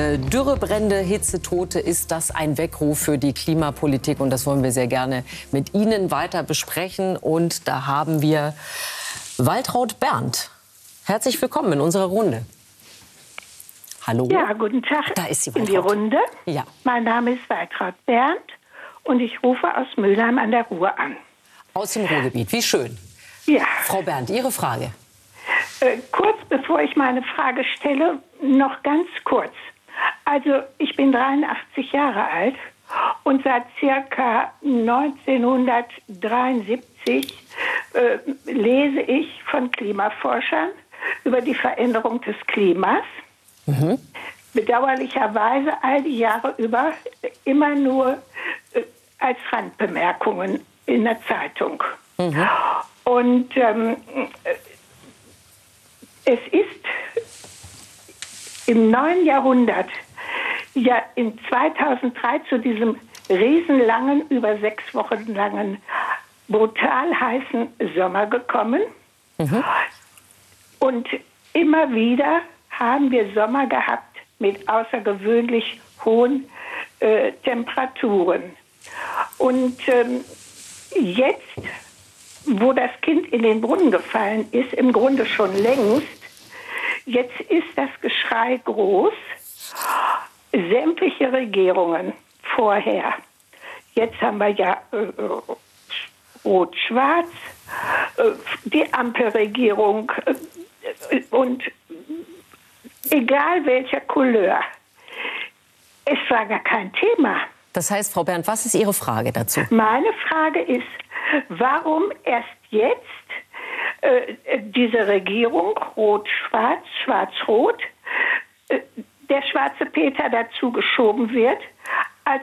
Dürrebrände, Hitzetote, ist das ein Weckruf für die Klimapolitik? Und das wollen wir sehr gerne mit Ihnen weiter besprechen. Und da haben wir Waltraud Berndt. Herzlich willkommen in unserer Runde. Hallo. Ja, guten Tag. Da ist sie, in die Runde. Ja. Mein Name ist Waltraud Berndt und ich rufe aus Mülheim an der Ruhr an. Aus dem Ruhrgebiet. Wie schön. Ja. Frau Berndt, Ihre Frage. Kurz bevor ich meine Frage stelle, noch ganz kurz. Also ich bin 83 Jahre alt und seit circa 1973 lese ich von Klimaforschern über die Veränderung des Klimas. Mhm. Bedauerlicherweise all die Jahre über immer nur als Randbemerkungen in der Zeitung. Mhm. Und es ist im neuen Jahrhundert, ja in 2003 zu diesem riesenlangen, über 6 Wochen langen, brutal heißen Sommer gekommen. Mhm. Und immer wieder haben wir Sommer gehabt mit außergewöhnlich hohen Temperaturen. Und jetzt, wo das Kind in den Brunnen gefallen ist, im Grunde schon längst, jetzt ist das Geschrei groß. Sämtliche Regierungen vorher, jetzt haben wir ja Rot-Schwarz, die Ampelregierung und egal welcher Couleur, es war gar kein Thema. Das heißt, Frau Berndt, was ist Ihre Frage dazu? Meine Frage ist, warum erst jetzt diese Regierung, Rot-Schwarz, Schwarz-Rot, der schwarze Peter dazu geschoben wird, als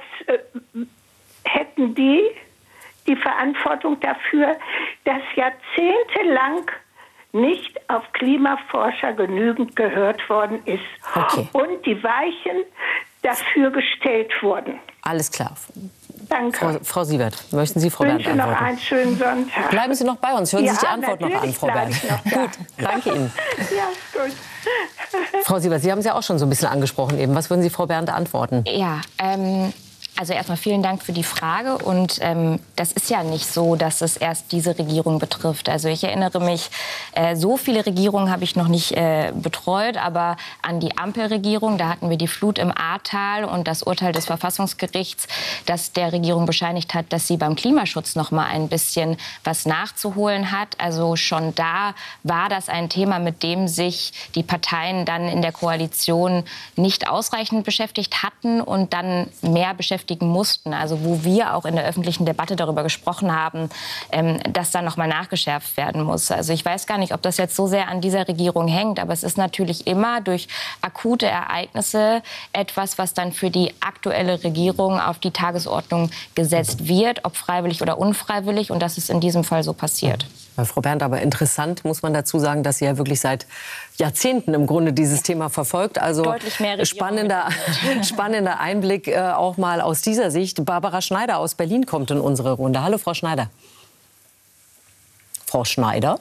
hätten die Verantwortung dafür, dass jahrzehntelang nicht auf Klimaforscher genügend gehört worden ist. Okay. Und die Weichen dafür gestellt wurden. Alles klar. Danke. Frau Sievert, möchten Sie Frau Berndt antworten? Ich wünsche noch einen schönen Sonntag. Bleiben Sie noch bei uns. Hören Sie sich die Antwort noch an, Frau Berndt. Gut, danke Ihnen. Ja, gut. Frau Sievert, Sie haben es ja auch schon so ein bisschen angesprochen eben. Was würden Sie Frau Berndt antworten? Ja, also erstmal vielen Dank für die Frage. Und das ist ja nicht so, dass es erst diese Regierung betrifft. Also ich erinnere mich, so viele Regierungen habe ich noch nicht betreut, aber an die Ampelregierung, da hatten wir die Flut im Ahrtal und das Urteil des Verfassungsgerichts, das der Regierung bescheinigt hat, dass sie beim Klimaschutz noch mal ein bisschen was nachzuholen hat. Also schon da war das ein Thema, mit dem sich die Parteien dann in der Koalition nicht ausreichend beschäftigt hatten und dann mehr beschäftigen mussten, also wo wir auch in der öffentlichen Debatte darüber gesprochen haben, dass da noch mal nachgeschärft werden muss. Also ich weiß gar nicht, ob das jetzt so sehr an dieser Regierung hängt, aber es ist natürlich immer durch akute Ereignisse etwas, was dann für die aktuelle Regierung auf die Tagesordnung gesetzt wird, ob freiwillig oder unfreiwillig, und das ist in diesem Fall so passiert. Frau Berndt, aber interessant muss man dazu sagen, dass sie ja wirklich seit Jahrzehnten im Grunde dieses Thema verfolgt. Also spannender Einblick auch mal aus dieser Sicht. Barbara Schneider aus Berlin kommt in unsere Runde. Hallo, Frau Schneider. Frau Schneider?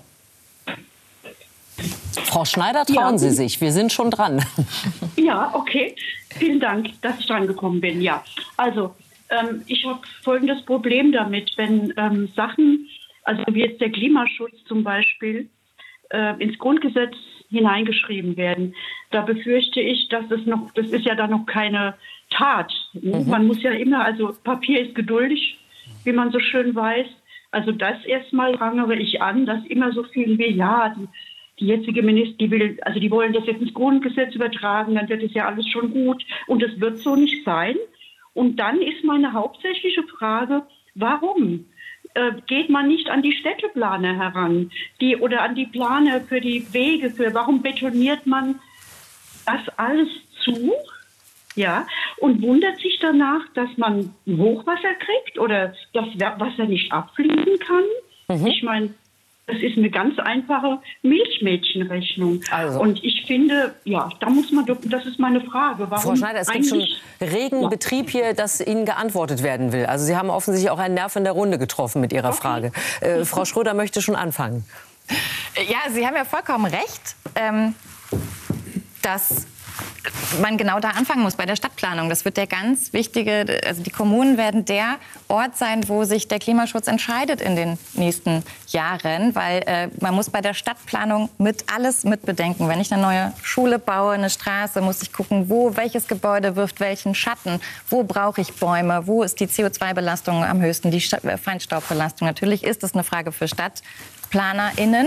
Frau Schneider, trauen Sie sich. Wir sind schon dran. Ja, okay. Vielen Dank, dass ich dran gekommen bin. Ja, also ich habe folgendes Problem damit, wenn Sachen, also wie jetzt der Klimaschutz zum Beispiel, ins Grundgesetz hineingeschrieben werden. Da befürchte ich, dass das ist ja dann noch keine Tat. Mhm. Man muss ja immer, also Papier ist geduldig, wie man so schön weiß. Also das erstmal prangere ich an, dass immer so viel wie, ja, die jetzige Ministerin, die wollen das jetzt ins Grundgesetz übertragen, dann wird es ja alles schon gut. Und es wird so nicht sein. Und dann ist meine hauptsächliche Frage, warum geht man nicht an die Städteplaner heran, oder an die Planer für die Wege, warum betoniert man das alles zu, ja, und wundert sich danach, dass man Hochwasser kriegt oder das Wasser nicht abfließen kann? Mhm. Ich meine, das ist eine ganz einfache Milchmädchenrechnung. Also. Und ich finde, ja, da muss man, das ist meine Frage. Warum Frau Schneider, es gibt schon regen Betrieb hier, dass Ihnen geantwortet werden will. Also Sie haben offensichtlich auch einen Nerv in der Runde getroffen mit Ihrer Frage. Frau Schröder möchte schon anfangen. Ja, Sie haben ja vollkommen recht, dass man genau da anfangen muss, bei der Stadtplanung. Das wird der ganz wichtige, also die Kommunen werden der Ort sein, wo sich der Klimaschutz entscheidet in den nächsten Jahren, weil man muss bei der Stadtplanung alles mit bedenken. Wenn ich eine neue Schule baue, eine Straße, muss ich gucken, welches Gebäude wirft welchen Schatten, wo brauche ich Bäume, wo ist die CO2-Belastung am höchsten, die Feinstaubbelastung. Natürlich ist das eine Frage für StadtplanerInnen.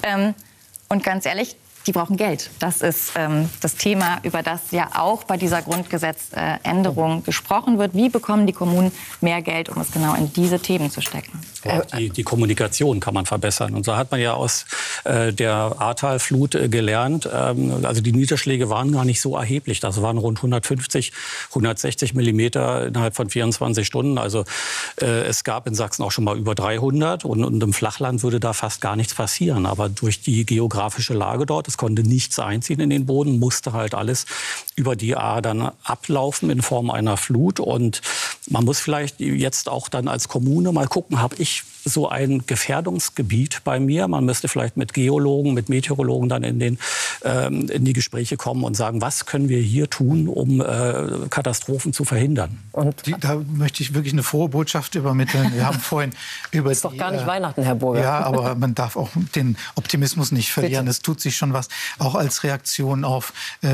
Und ganz ehrlich, die brauchen Geld. Das ist das Thema, über das ja auch bei dieser Grundgesetzänderung gesprochen wird. Wie bekommen die Kommunen mehr Geld, um es genau in diese Themen zu stecken? Die Kommunikation kann man verbessern. Und so hat man ja aus der Ahrtal-Flut gelernt. Also die Niederschläge waren gar nicht so erheblich. Das waren rund 150, 160 Millimeter innerhalb von 24 Stunden. Also es gab in Sachsen auch schon mal über 300. Und im Flachland würde da fast gar nichts passieren. Aber durch die geografische Lage dort, es konnte nichts einziehen in den Boden, musste halt alles über die Ahr dann ablaufen in Form einer Flut. Und man muss vielleicht jetzt auch dann als Kommune mal gucken, habe ich so ein Gefährdungsgebiet bei mir? Man müsste vielleicht mit Geologen, mit Meteorologen dann in die Gespräche kommen und sagen, was können wir hier tun, um Katastrophen zu verhindern? Und da möchte ich wirklich eine frohe Botschaft übermitteln. Wir haben vorhin über ist doch gar nicht Weihnachten, Herr Burger. Ja, aber man darf auch den Optimismus nicht verlieren. Bitte. Es tut sich schon was, auch als Reaktion auf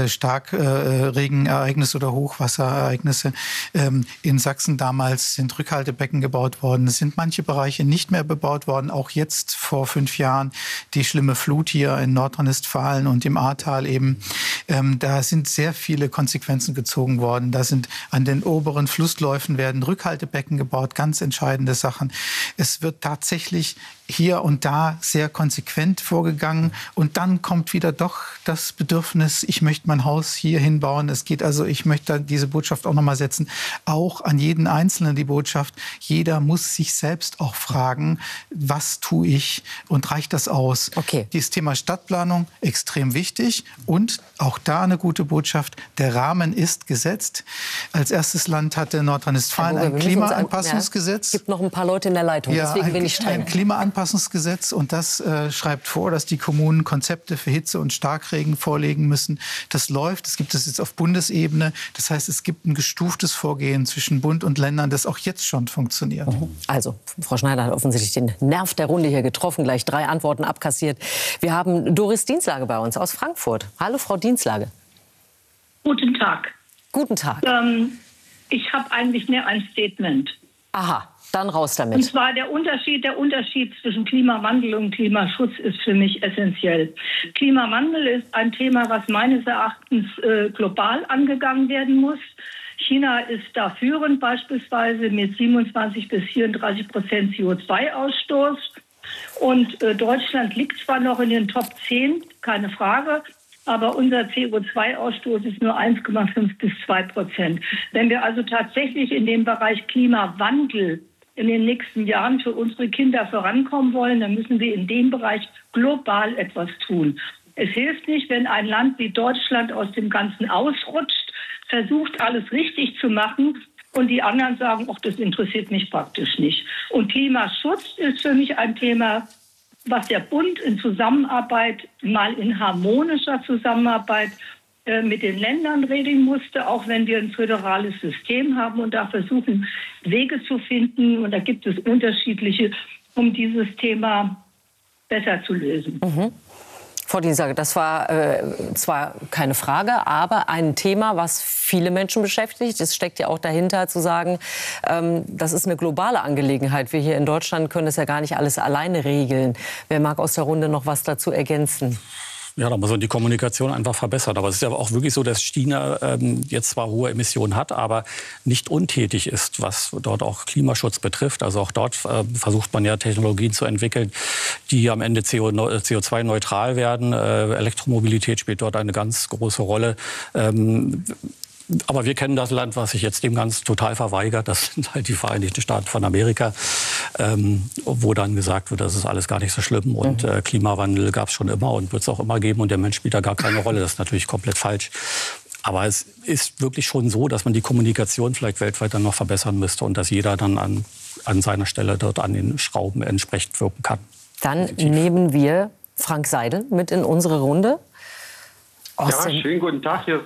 Starkregenereignisse oder Hochwasserereignisse. In Sachsen damals sind Rückhaltebecken gebaut worden. Es sind manche Bereiche nicht mehr bebaut worden. Auch jetzt vor 5 Jahren die schlimme Flut hier in Nordrhein-Westfalen und im Ahrtal eben. Da sind sehr viele Konsequenzen gezogen worden. Da sind an den oberen Flussläufen werden Rückhaltebecken gebaut. Ganz entscheidende Sachen. Es wird tatsächlich hier und da sehr konsequent vorgegangen. Und dann kommt wieder doch das Bedürfnis, ich möchte mein Haus hier hinbauen. Es geht also, ich möchte diese Botschaft auch nochmal setzen, auch an jeden Einzelnen die Botschaft, jeder muss sich selbst auch fragen, was tue ich und reicht das aus? Okay. Dieses Thema Stadtplanung, extrem wichtig und auch da eine gute Botschaft, der Rahmen ist gesetzt. Als erstes Land hatte Nordrhein-Westfalen ein Klimaanpassungsgesetz. Es gibt noch ein paar Leute in der Leitung, deswegen bin ich streng. Ein Klimaanpassungsgesetz und das schreibt vor, dass die Kommunen Konzepte für Hitze- und Starkregen vorlegen müssen. Das läuft, es gibt es jetzt auf Bundesebene. Das heißt, es gibt ein gestuftes Vorgehen zwischen Bund und Ländern, das auch jetzt schon funktioniert. Also, Frau Schneider hat offensichtlich den Nerv der Runde hier getroffen, gleich 3 Antworten abkassiert. Wir haben Doris Dienslage bei uns aus Frankfurt. Hallo, Frau Dienslage. Guten Tag. Guten Tag. Ich habe eigentlich mehr ein Statement. Aha, dann raus damit. Und zwar der Unterschied zwischen Klimawandel und Klimaschutz ist für mich essentiell. Klimawandel ist ein Thema, was meines Erachtens global angegangen werden muss. China ist da führend, beispielsweise mit 27 bis 34% CO2-Ausstoß. Und Deutschland liegt zwar noch in den Top 10, keine Frage, aber unser CO2-Ausstoß ist nur 1,5 bis 2%. Wenn wir also tatsächlich in dem Bereich Klimawandel in den nächsten Jahren für unsere Kinder vorankommen wollen, dann müssen wir in dem Bereich global etwas tun. Es hilft nicht, wenn ein Land wie Deutschland aus dem Ganzen ausrutscht, versucht, alles richtig zu machen und die anderen sagen, ach, das interessiert mich praktisch nicht. Und Klimaschutz ist für mich ein Thema, was der Bund in Zusammenarbeit, mal in harmonischer Zusammenarbeit mit den Ländern regeln musste, auch wenn wir ein föderales System haben und da versuchen, Wege zu finden. Und da gibt es unterschiedliche, um dieses Thema besser zu lösen. Frau Dienstag, das war zwar keine Frage, aber ein Thema, was viele Menschen beschäftigt. Es steckt ja auch dahinter zu sagen, das ist eine globale Angelegenheit. Wir hier in Deutschland können das ja gar nicht alles alleine regeln. Wer mag aus der Runde noch was dazu ergänzen? Ja, da muss man die Kommunikation einfach verbessern. Aber es ist ja auch wirklich so, dass China jetzt zwar hohe Emissionen hat, aber nicht untätig ist, was dort auch Klimaschutz betrifft. Also auch dort versucht man ja Technologien zu entwickeln, die am Ende CO2-neutral werden. Elektromobilität spielt dort eine ganz große Rolle. Aber wir kennen das Land, was sich jetzt dem Ganzen total verweigert. Das sind halt die Vereinigten Staaten von Amerika, wo dann gesagt wird, das ist alles gar nicht so schlimm. Und Klimawandel gab es schon immer und wird es auch immer geben. Und der Mensch spielt da gar keine Rolle. Das ist natürlich komplett falsch. Aber es ist wirklich schon so, dass man die Kommunikation vielleicht weltweit dann noch verbessern müsste und dass jeder dann an seiner Stelle dort an den Schrauben entsprechend wirken kann. Dann nehmen wir Frank Seidel mit in unsere Runde. Ja, schönen guten Tag. Hier ist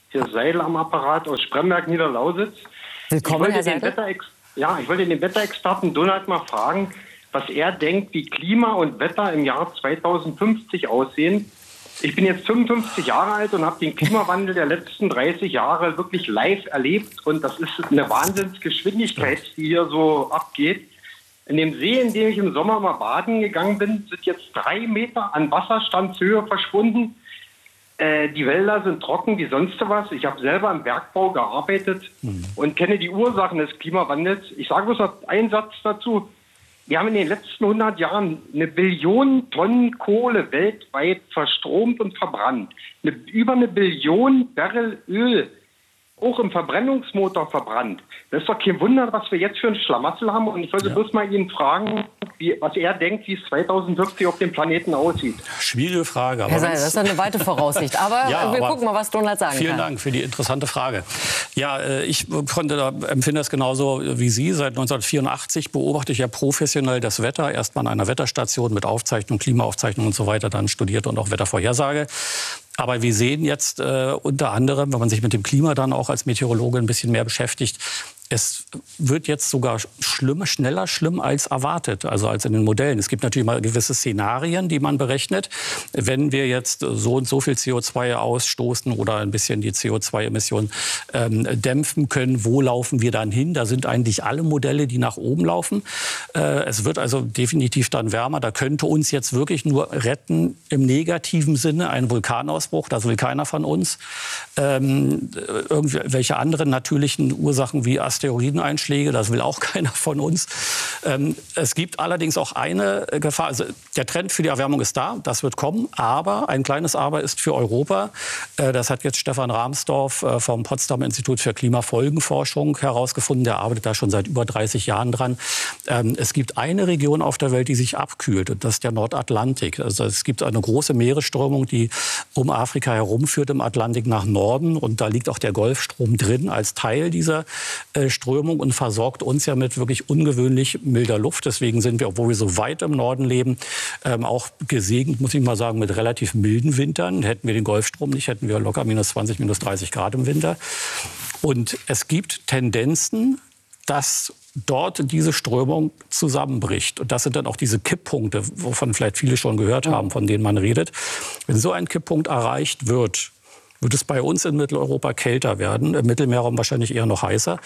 Hier Seidel am Apparat aus Spremberg, Niederlausitz. Willkommen, Herr Seidel. Ich wollte den Wetterexperten Donald mal fragen, was er denkt, wie Klima und Wetter im Jahr 2050 aussehen. Ich bin jetzt 55 Jahre alt und habe den Klimawandel der letzten 30 Jahre wirklich live erlebt. Und das ist eine Wahnsinnsgeschwindigkeit, die hier so abgeht. In dem See, in dem ich im Sommer mal baden gegangen bin, sind jetzt 3 Meter an Wasserstandshöhe verschwunden. Die Wälder sind trocken wie sonst was. Ich habe selber im Bergbau gearbeitet und kenne die Ursachen des Klimawandels. Ich sage bloß noch einen Satz dazu. Wir haben in den letzten 100 Jahren 1 Billion Tonnen Kohle weltweit verstromt und verbrannt. Über 1 Billion Barrel Öl auch im Verbrennungsmotor verbrannt. Das ist doch kein Wunder, was wir jetzt für ein Schlamassel haben. Und ich wollte bloß mal ihn fragen, was er denkt, wie es 2050 auf dem Planeten aussieht. Schwierige Frage. Aber das ist eine weite Voraussicht. Aber wir gucken mal, was Donald sagen kann. Vielen Dank für die interessante Frage. Ja, ich empfinde das genauso wie Sie. Seit 1984 beobachte ich ja professionell das Wetter. Erst mal an einer Wetterstation mit Aufzeichnung, Klimaaufzeichnung und so weiter, dann studiert und auch Wettervorhersage. Aber wir sehen jetzt unter anderem, wenn man sich mit dem Klima dann auch als Meteorologe ein bisschen mehr beschäftigt, es wird jetzt sogar schneller schlimm als erwartet, also als in den Modellen. Es gibt natürlich mal gewisse Szenarien, die man berechnet. Wenn wir jetzt so und so viel CO2 ausstoßen oder ein bisschen die CO2-Emissionen dämpfen können, wo laufen wir dann hin? Da sind eigentlich alle Modelle, die nach oben laufen. Es wird also definitiv dann wärmer. Da könnte uns jetzt wirklich nur retten, im negativen Sinne, ein Vulkanausbruch. Das will keiner von uns. Irgendwelche anderen natürlichen Ursachen wie Asteroideneinschläge, das will auch keiner von uns. Es gibt allerdings auch eine Gefahr. Also der Trend für die Erwärmung ist da, das wird kommen. Aber ein kleines Aber ist für Europa. Das hat jetzt Stefan Rahmsdorf vom Potsdamer Institut für Klimafolgenforschung herausgefunden. Der arbeitet da schon seit über 30 Jahren dran. Es gibt eine Region auf der Welt, die sich abkühlt. Und das ist der Nordatlantik. Also es gibt eine große Meeresströmung, die um Afrika herumführt im Atlantik nach Norden. Und da liegt auch der Golfstrom drin als Teil dieser Strömung und versorgt uns ja mit wirklich ungewöhnlich milder Luft. Deswegen sind wir, obwohl wir so weit im Norden leben, auch gesegnet, muss ich mal sagen, mit relativ milden Wintern. Hätten wir den Golfstrom nicht, hätten wir locker minus 20, minus 30 Grad im Winter. Und es gibt Tendenzen, dass dort diese Strömung zusammenbricht. Und das sind dann auch diese Kipppunkte, wovon vielleicht viele schon gehört haben, von denen man redet. Wenn so ein Kipppunkt erreicht wird, wird es bei uns in Mitteleuropa kälter werden, im Mittelmeerraum wahrscheinlich eher noch heißer.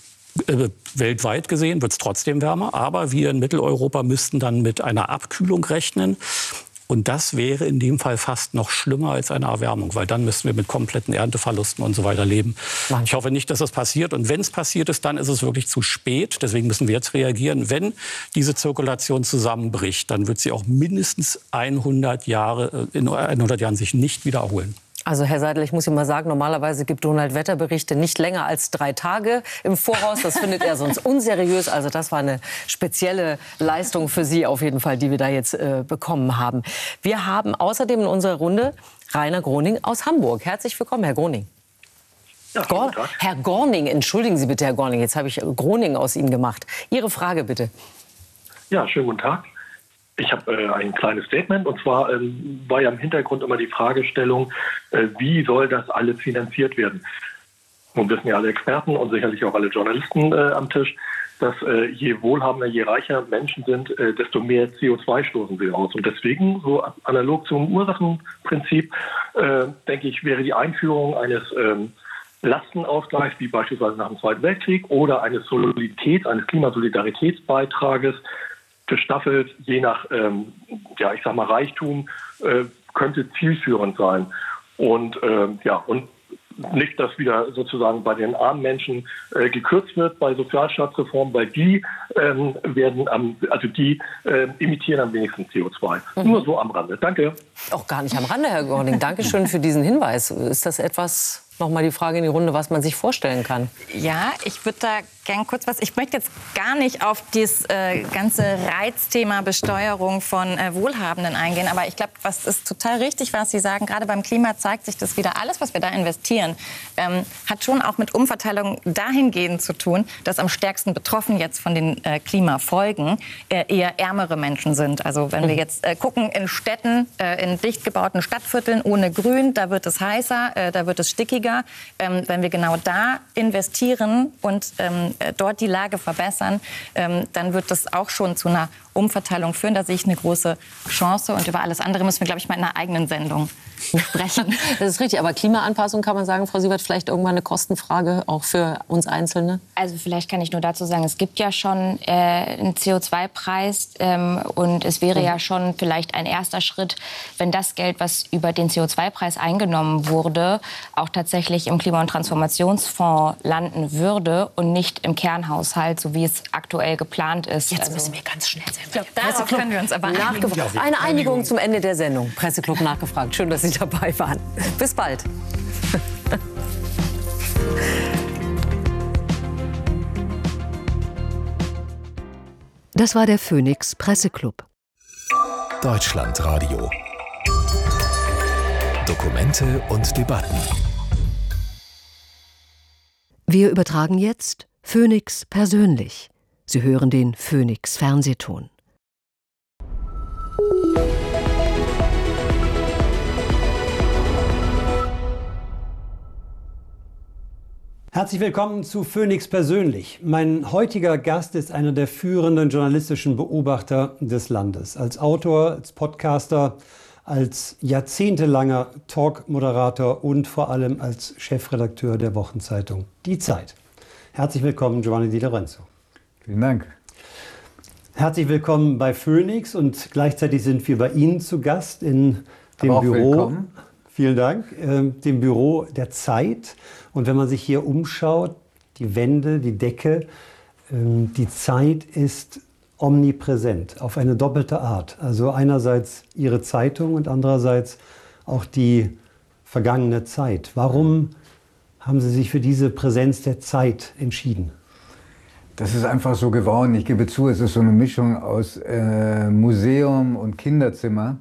Weltweit gesehen wird es trotzdem wärmer, aber wir in Mitteleuropa müssten dann mit einer Abkühlung rechnen. Und das wäre in dem Fall fast noch schlimmer als eine Erwärmung, weil dann müssten wir mit kompletten Ernteverlusten und so weiter leben. Ich hoffe nicht, dass das passiert. Und wenn es passiert ist, dann ist es wirklich zu spät. Deswegen müssen wir jetzt reagieren. Wenn diese Zirkulation zusammenbricht, dann wird sie auch mindestens 100 Jahre, in 100 Jahren sich nicht wieder erholen. Also Herr Seidel, ich muss Ihnen mal sagen, normalerweise gibt Donald Wetterberichte nicht länger als 3 Tage im Voraus. Das findet er sonst unseriös. Also das war eine spezielle Leistung für Sie auf jeden Fall, die wir da jetzt bekommen haben. Wir haben außerdem in unserer Runde Rainer Groning aus Hamburg. Herzlich willkommen, Herr Groning. Ja, Herr Gorning, entschuldigen Sie bitte, Herr Gorning, jetzt habe ich Groning aus Ihnen gemacht. Ihre Frage bitte. Ja, schönen guten Tag. Ich habe ein kleines Statement, und zwar war ja im Hintergrund immer die Fragestellung, wie soll das alles finanziert werden? Nun wissen ja alle Experten und sicherlich auch alle Journalisten am Tisch, dass je wohlhabender, je reicher Menschen sind, desto mehr CO2 stoßen sie aus. Und deswegen, so analog zum Ursachenprinzip, denke ich, wäre die Einführung eines Lastenausgleichs, wie beispielsweise nach dem Zweiten Weltkrieg, oder eines Klimasolidaritätsbeitrages, gestaffelt, je nach Reichtum, könnte zielführend sein. Und und nicht, dass wieder sozusagen bei den armen Menschen gekürzt wird bei Sozialstaatsreformen, weil die emittieren am wenigsten CO2. Nur so am Rande. Danke. Auch gar nicht am Rande, Herr Gorning. Dankeschön für diesen Hinweis. Ist das etwas, nochmal die Frage in die Runde, was man sich vorstellen kann? Ja, ich würde da gern kurz was. Ich möchte jetzt gar nicht auf das ganze Reizthema Besteuerung von Wohlhabenden eingehen. Aber ich glaube, was ist total richtig, was Sie sagen. Gerade beim Klima zeigt sich das wieder. Alles, was wir da investieren, hat schon auch mit Umverteilung dahingehend zu tun, dass am stärksten betroffen jetzt von den Klimafolgen eher ärmere Menschen sind. Also wenn wir jetzt gucken in Städten, in dicht gebauten Stadtvierteln ohne Grün, da wird es heißer, da wird es stickiger. günstiger. Wenn wir genau da investieren und dort die Lage verbessern, dann wird das auch schon zu einer Umverteilung führen. Da sehe ich eine große Chance. Und über alles andere müssen wir, glaube ich, mal in einer eigenen Sendung sprechen. Das ist richtig. Aber Klimaanpassung, kann man sagen, Frau Siewert, vielleicht irgendwann eine Kostenfrage auch für uns Einzelne? Also vielleicht kann ich nur dazu sagen, es gibt ja schon einen CO2-Preis. Und es wäre ja schon vielleicht ein erster Schritt, wenn das Geld, was über den CO2-Preis eingenommen wurde, auch tatsächlich im Klima- und Transformationsfonds landen würde und nicht im Kernhaushalt, so wie es aktuell geplant ist. Jetzt müssen wir ganz schnell sein. Darauf können wir uns aber einigen. Eine Einigung zum Ende der Sendung. Presseclub nachgefragt. Schön, dass Sie dabei waren. Bis bald. Das war der Phoenix Presseclub. Deutschlandradio. Dokumente und Debatten. Wir übertragen jetzt Phoenix persönlich. Sie hören den Phoenix Fernsehton. Herzlich willkommen zu Phoenix persönlich. Mein heutiger Gast ist einer der führenden journalistischen Beobachter des Landes. Als Autor, als Podcaster, als jahrzehntelanger Talk-Moderator und vor allem als Chefredakteur der Wochenzeitung Die Zeit. Herzlich willkommen, Giovanni Di Lorenzo. Vielen Dank. Herzlich willkommen bei Phoenix und gleichzeitig sind wir bei Ihnen zu Gast in dem Büro. Willkommen. Vielen Dank. Dem Büro der Zeit. Und wenn man sich hier umschaut, die Wände, die Decke, die Zeit ist omnipräsent auf eine doppelte Art. Also einerseits Ihre Zeitung und andererseits auch die vergangene Zeit. Warum haben Sie sich für diese Präsenz der Zeit entschieden? Das ist einfach so geworden. Ich gebe zu, es ist so eine Mischung aus Museum und Kinderzimmer,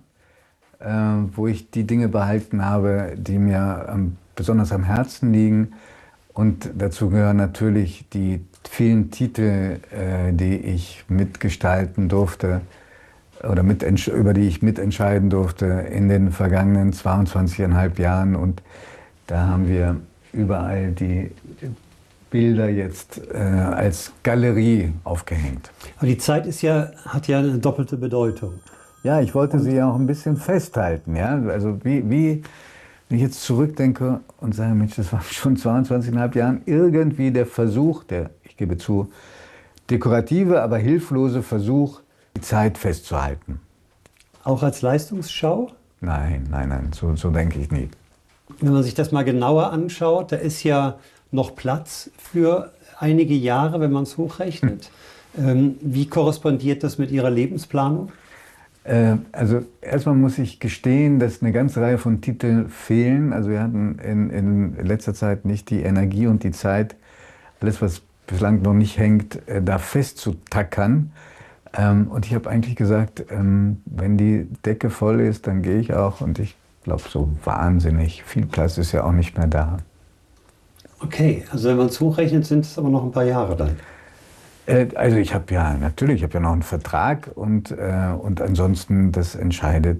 wo ich die Dinge behalten habe, die mir besonders am Herzen liegen. Und dazu gehören natürlich die vielen Titel, die ich mitgestalten durfte oder über die ich mitentscheiden durfte in den vergangenen 22,5 Jahren. Und da haben wir überall die Bilder jetzt als Galerie aufgehängt. Aber die Zeit hat ja eine doppelte Bedeutung. Ja, ich wollte sie ja auch ein bisschen festhalten. Ja? Also wie wenn ich jetzt zurückdenke und sage, Mensch, das war schon 22,5 Jahren irgendwie der Versuch, ich gebe zu, dekorative, aber hilflose Versuch, die Zeit festzuhalten. Auch als Leistungsschau? Nein, so denke ich nie. Wenn man sich das mal genauer anschaut, da ist ja noch Platz für einige Jahre, wenn man es hochrechnet. Wie korrespondiert das mit Ihrer Lebensplanung? Also erstmal muss ich gestehen, dass eine ganze Reihe von Titeln fehlen. Also wir hatten in letzter Zeit nicht die Energie und die Zeit, alles was bislang noch nicht hängt, da festzutackern. Und ich habe eigentlich gesagt, wenn die Decke voll ist, dann gehe ich auch. Und ich glaube, so wahnsinnig viel Platz ist ja auch nicht mehr da. Okay, also wenn man es hochrechnet, sind es aber noch ein paar Jahre dann. Also ich habe ja noch einen Vertrag und ansonsten das entscheiden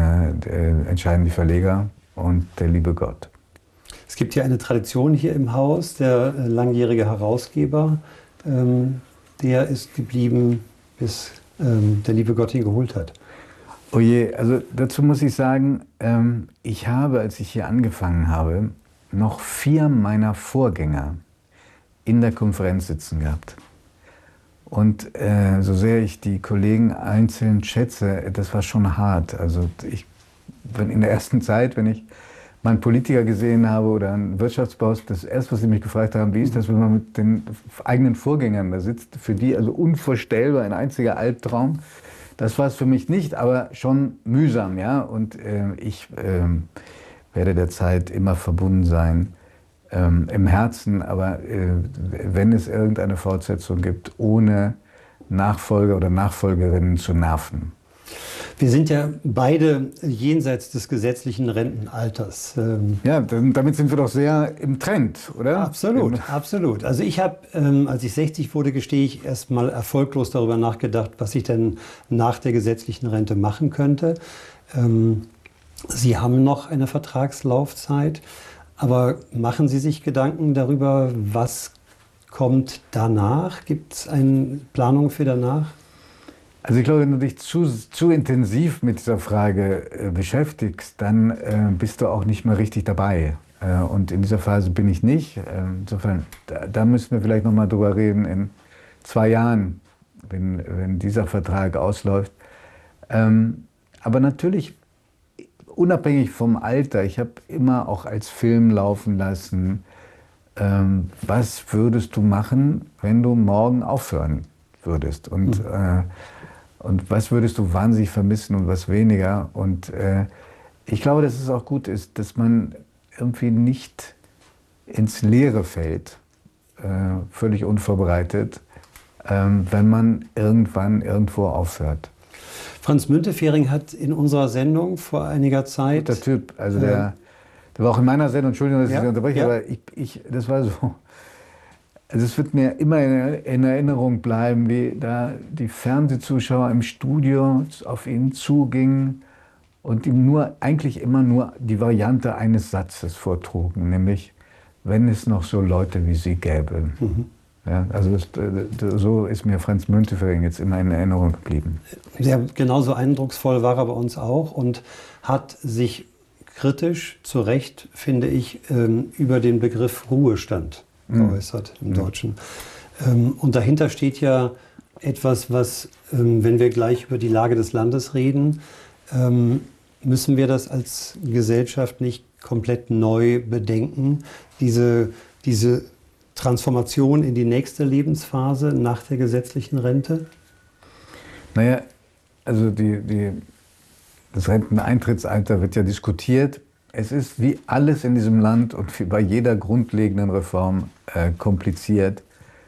die Verleger und der liebe Gott. Es gibt ja eine Tradition hier im Haus, der langjährige Herausgeber, der ist geblieben, bis der liebe Gott ihn geholt hat. Oh je, also dazu muss ich sagen, ich habe, als ich hier angefangen habe, noch 4 meiner Vorgänger in der Konferenz sitzen gehabt. Und so sehr ich die Kollegen einzeln schätze, das war schon hart. Also in der ersten Zeit, wenn ich mal einen Politiker gesehen habe oder einen Wirtschaftsboss, das erste, was sie mich gefragt haben, wie ist das, wenn man mit den eigenen Vorgängern da sitzt? Für die also unvorstellbar, ein einziger Albtraum. Das war es für mich nicht, aber schon mühsam, ja. Und ich werde der Zeit immer verbunden sein. Im Herzen, aber wenn es irgendeine Fortsetzung gibt, ohne Nachfolger oder Nachfolgerinnen zu nerven. Wir sind ja beide jenseits des gesetzlichen Rentenalters. Ja, damit sind wir doch sehr im Trend, oder? Absolut, absolut. Also ich habe, als ich 60 wurde, gestehe ich, erst mal erfolglos darüber nachgedacht, was ich denn nach der gesetzlichen Rente machen könnte. Sie haben noch eine Vertragslaufzeit. Aber machen Sie sich Gedanken darüber, was kommt danach? Gibt es eine Planung für danach? Also ich glaube, wenn du dich zu intensiv mit dieser Frage beschäftigst, dann bist du auch nicht mehr richtig dabei. Und in dieser Phase bin ich nicht. Insofern, da müssen wir vielleicht noch mal drüber reden in 2 Jahren, wenn dieser Vertrag ausläuft. Aber natürlich, unabhängig vom Alter, ich habe immer auch als Film laufen lassen, was würdest du machen, wenn du morgen aufhören würdest? Und was würdest du wahnsinnig vermissen und was weniger? Und ich glaube, dass es auch gut ist, dass man irgendwie nicht ins Leere fällt, völlig unvorbereitet, wenn man irgendwann irgendwo aufhört. Franz Müntefering hat in unserer Sendung vor einiger Zeit... Guter Typ, also der war auch in meiner Sendung, Entschuldigung, dass ich Sie unterbreche, aber das war so... Also es wird mir immer in Erinnerung bleiben, wie da die Fernsehzuschauer im Studio auf ihn zugingen und ihm eigentlich immer nur die Variante eines Satzes vortrugen, nämlich, wenn es noch so Leute wie Sie gäbe. Ja, also so ist mir Franz Müntefering jetzt immer in Erinnerung geblieben. Ja, genauso eindrucksvoll war er bei uns auch und hat sich kritisch, zu Recht, finde ich, über den Begriff Ruhestand geäußert im Deutschen. Und dahinter steht ja etwas, was, wenn wir gleich über die Lage des Landes reden, müssen wir das als Gesellschaft nicht komplett neu bedenken, diese Transformation in die nächste Lebensphase nach der gesetzlichen Rente? Naja, also das Renteneintrittsalter wird ja diskutiert. Es ist wie alles in diesem Land und wie bei jeder grundlegenden Reform kompliziert,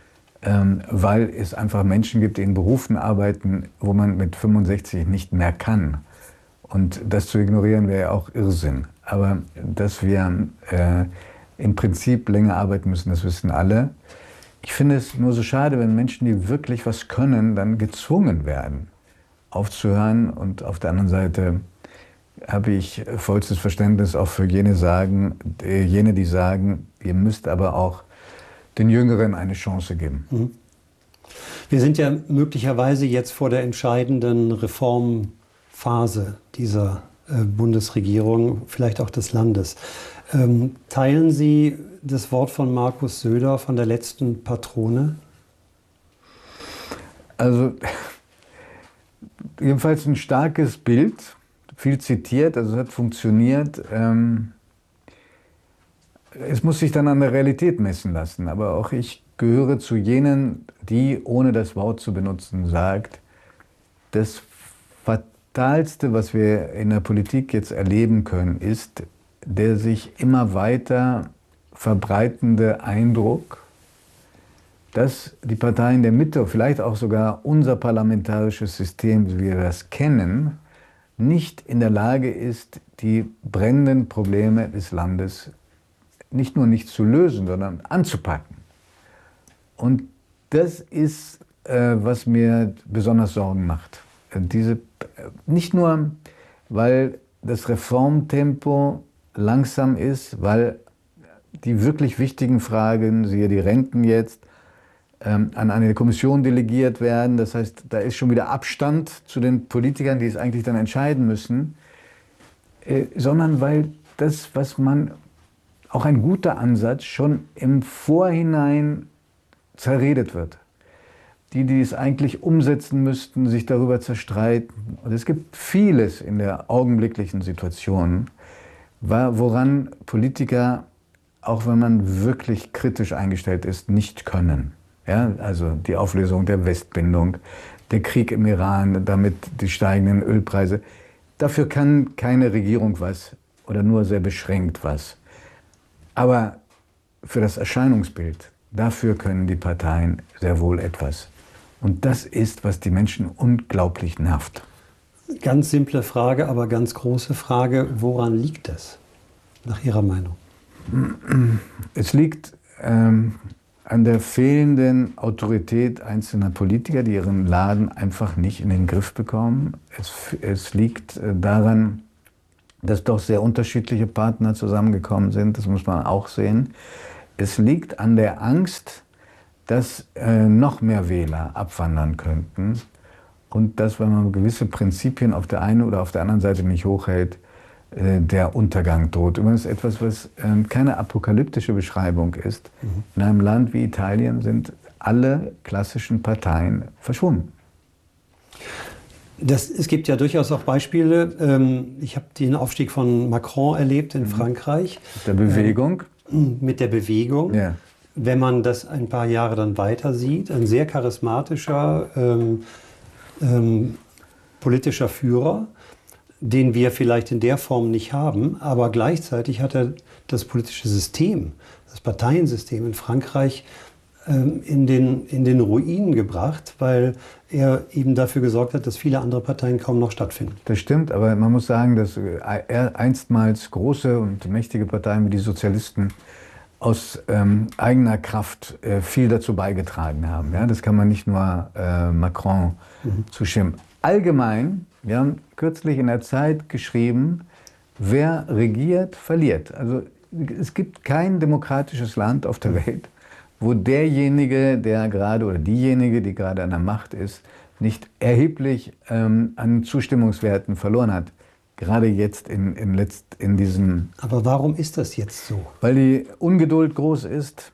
weil es einfach Menschen gibt, die in Berufen arbeiten, wo man mit 65 nicht mehr kann. Und das zu ignorieren wäre ja auch Irrsinn. Aber dass wir im Prinzip länger arbeiten müssen, das wissen alle. Ich finde es nur so schade, wenn Menschen, die wirklich was können, dann gezwungen werden, aufzuhören. Und auf der anderen Seite habe ich vollstes Verständnis auch für jene, die sagen, ihr müsst aber auch den Jüngeren eine Chance geben. Wir sind ja möglicherweise jetzt vor der entscheidenden Reformphase dieser Bundesregierung, vielleicht auch des Landes. Teilen Sie das Wort von Markus Söder von der letzten Patrone? Also jedenfalls ein starkes Bild, viel zitiert, also es hat funktioniert. Es muss sich dann an der Realität messen lassen, aber auch ich gehöre zu jenen, die, ohne das Wort zu benutzen, sagt, das Fatalste, was wir in der Politik jetzt erleben können, ist der sich immer weiter verbreitende Eindruck, dass die Parteien der Mitte, vielleicht auch sogar unser parlamentarisches System, wie wir das kennen, nicht in der Lage ist, die brennenden Probleme des Landes nicht nur nicht zu lösen, sondern anzupacken. Und das ist, was mir besonders Sorgen macht. Nicht nur, weil das Reformtempo langsam ist, weil die wirklich wichtigen Fragen, siehe die Renten jetzt, an eine Kommission delegiert werden. Das heißt, da ist schon wieder Abstand zu den Politikern, die es eigentlich dann entscheiden müssen, sondern weil das, was man, auch ein guter Ansatz, schon im Vorhinein zerredet wird. Die es eigentlich umsetzen müssten, sich darüber zerstreiten. Und es gibt vieles in der augenblicklichen Situation, woran Politiker, auch wenn man wirklich kritisch eingestellt ist, nicht können. Ja, also die Auflösung der Westbindung, der Krieg im Iran, damit die steigenden Ölpreise. Dafür kann keine Regierung was oder nur sehr beschränkt was. Aber für das Erscheinungsbild, dafür können die Parteien sehr wohl etwas. Und das ist, was die Menschen unglaublich nervt. Ganz simple Frage, aber ganz große Frage. Woran liegt das, nach Ihrer Meinung? Es liegt an der fehlenden Autorität einzelner Politiker, die ihren Laden einfach nicht in den Griff bekommen. Es liegt daran, dass doch sehr unterschiedliche Partner zusammengekommen sind. Das muss man auch sehen. Es liegt an der Angst, dass noch mehr Wähler abwandern könnten und dass, wenn man gewisse Prinzipien auf der einen oder auf der anderen Seite nicht hochhält, der Untergang droht. Übrigens etwas, was keine apokalyptische Beschreibung ist. In einem Land wie Italien sind alle klassischen Parteien verschwunden. Es gibt ja durchaus auch Beispiele. Ich habe den Aufstieg von Macron erlebt in Frankreich. Mit der Bewegung. Mit der Bewegung. Ja. Wenn man das ein paar Jahre dann weiter sieht, ein sehr charismatischer politischer Führer, den wir vielleicht in der Form nicht haben, aber gleichzeitig hat er das politische System, das Parteiensystem in Frankreich in den Ruin gebracht, weil er eben dafür gesorgt hat, dass viele andere Parteien kaum noch stattfinden. Das stimmt, aber man muss sagen, dass einstmals große und mächtige Parteien wie die Sozialisten aus eigener Kraft viel dazu beigetragen haben. Ja? Das kann man nicht nur Macron zustimmen. Allgemein, wir haben kürzlich in der Zeit geschrieben, wer regiert, verliert. Also es gibt kein demokratisches Land auf der Welt, wo derjenige, der gerade oder diejenige, die gerade an der Macht ist, nicht erheblich an Zustimmungswerten verloren hat. Gerade jetzt in diesem... Aber warum ist das jetzt so? Weil die Ungeduld groß ist,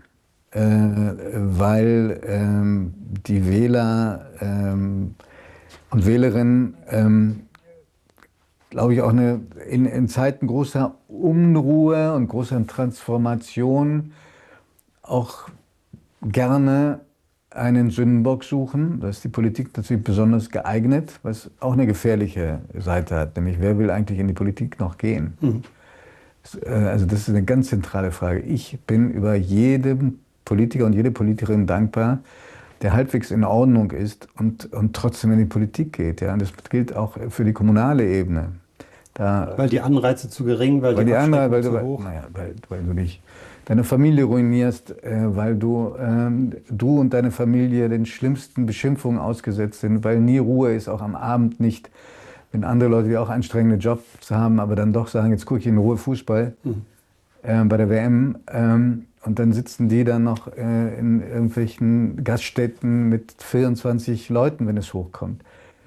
weil die Wähler und Wählerinnen, glaube ich, auch in Zeiten großer Unruhe und großer Transformation auch gerne einen Sündenbock suchen. Da ist die Politik natürlich besonders geeignet, was auch eine gefährliche Seite hat. Nämlich, wer will eigentlich in die Politik noch gehen? Also das ist eine ganz zentrale Frage. Ich bin über jedem Politiker und jede Politikerin dankbar, der halbwegs in Ordnung ist und trotzdem in die Politik geht. Ja? Und das gilt auch für die kommunale Ebene. Weil die Anreize zu gering, weil die Abschreckung zu hoch? Weil du nicht deine Familie ruinierst, weil du und deine Familie den schlimmsten Beschimpfungen ausgesetzt sind, weil nie Ruhe ist, auch am Abend nicht, wenn andere Leute, die auch anstrengende Jobs haben, aber dann doch sagen, jetzt gucke ich in Ruhe Fußball bei der WM. Und dann sitzen die dann noch in irgendwelchen Gaststätten mit 24 Leuten, wenn es hochkommt.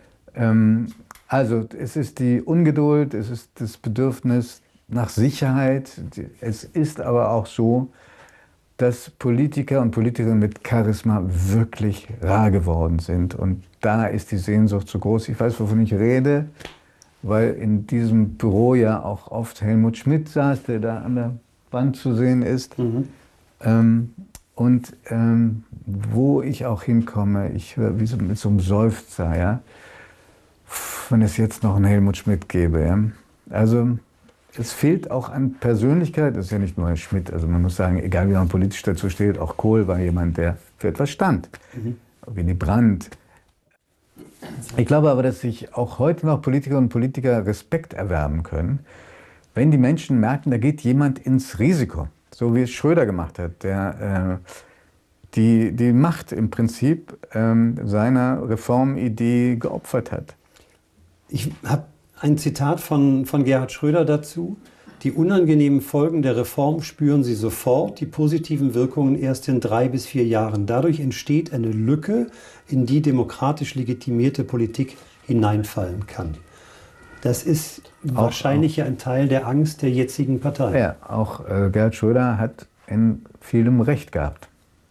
Also es ist die Ungeduld, es ist das Bedürfnis nach Sicherheit. Es ist aber auch so, dass Politiker und Politikerinnen mit Charisma wirklich rar geworden sind. Und da ist die Sehnsucht so groß. Ich weiß, wovon ich rede, weil in diesem Büro ja auch oft Helmut Schmidt saß, der da an der Wand zu sehen ist. Wo ich auch hinkomme, ich höre wie so mit so einem Seufzer, ja, wenn es jetzt noch einen Helmut Schmidt gäbe. Ja. Also es fehlt auch an Persönlichkeit, das ist ja nicht nur Herr Schmidt, also man muss sagen, egal wie man politisch dazu steht, auch Kohl war jemand, der für etwas stand, Willy Brandt. Ich glaube aber, dass sich auch heute noch Politikerinnen und Politiker Respekt erwerben können, wenn die Menschen merken, da geht jemand ins Risiko. So wie es Schröder gemacht hat, der die Macht im Prinzip seiner Reformidee geopfert hat. Ich habe ein Zitat von Gerhard Schröder dazu. Die unangenehmen Folgen der Reform spüren Sie sofort, die positiven Wirkungen erst in 3 bis 4 Jahren. Dadurch entsteht eine Lücke, in die demokratisch legitimierte Politik hineinfallen kann. Das ist wahrscheinlich ja ein Teil der Angst der jetzigen Partei. Ja, auch Gerhard Schröder hat in vielem Recht gehabt.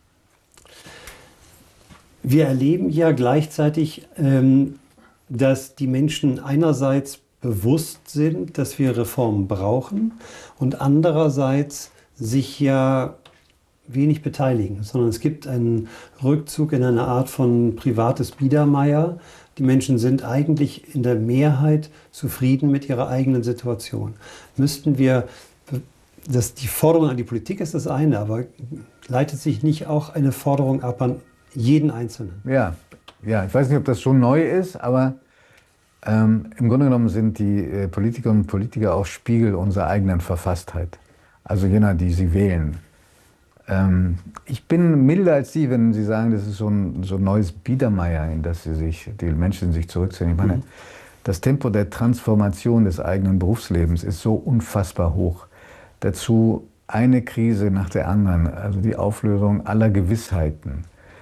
Wir erleben ja gleichzeitig, dass die Menschen einerseits bewusst sind, dass wir Reformen brauchen und andererseits sich ja wenig beteiligen, sondern es gibt einen Rückzug in eine Art von privates Biedermeier. Die Menschen sind eigentlich in der Mehrheit zufrieden mit ihrer eigenen Situation. Müssten wir, die Forderung an die Politik ist das eine, aber leitet sich nicht auch eine Forderung ab an jeden Einzelnen? Ja, ich weiß nicht, ob das so neu ist, aber im Grunde genommen sind die Politikerinnen und Politiker auch Spiegel unserer eigenen Verfasstheit. Also jener, die sie wählen. Ich bin milder als Sie, wenn Sie sagen, das ist so ein neues Biedermeier, in das die Menschen sich zurückziehen. Ich meine, Das Tempo der Transformation des eigenen Berufslebens ist so unfassbar hoch. Dazu eine Krise nach der anderen, also die Auflösung aller Gewissheiten.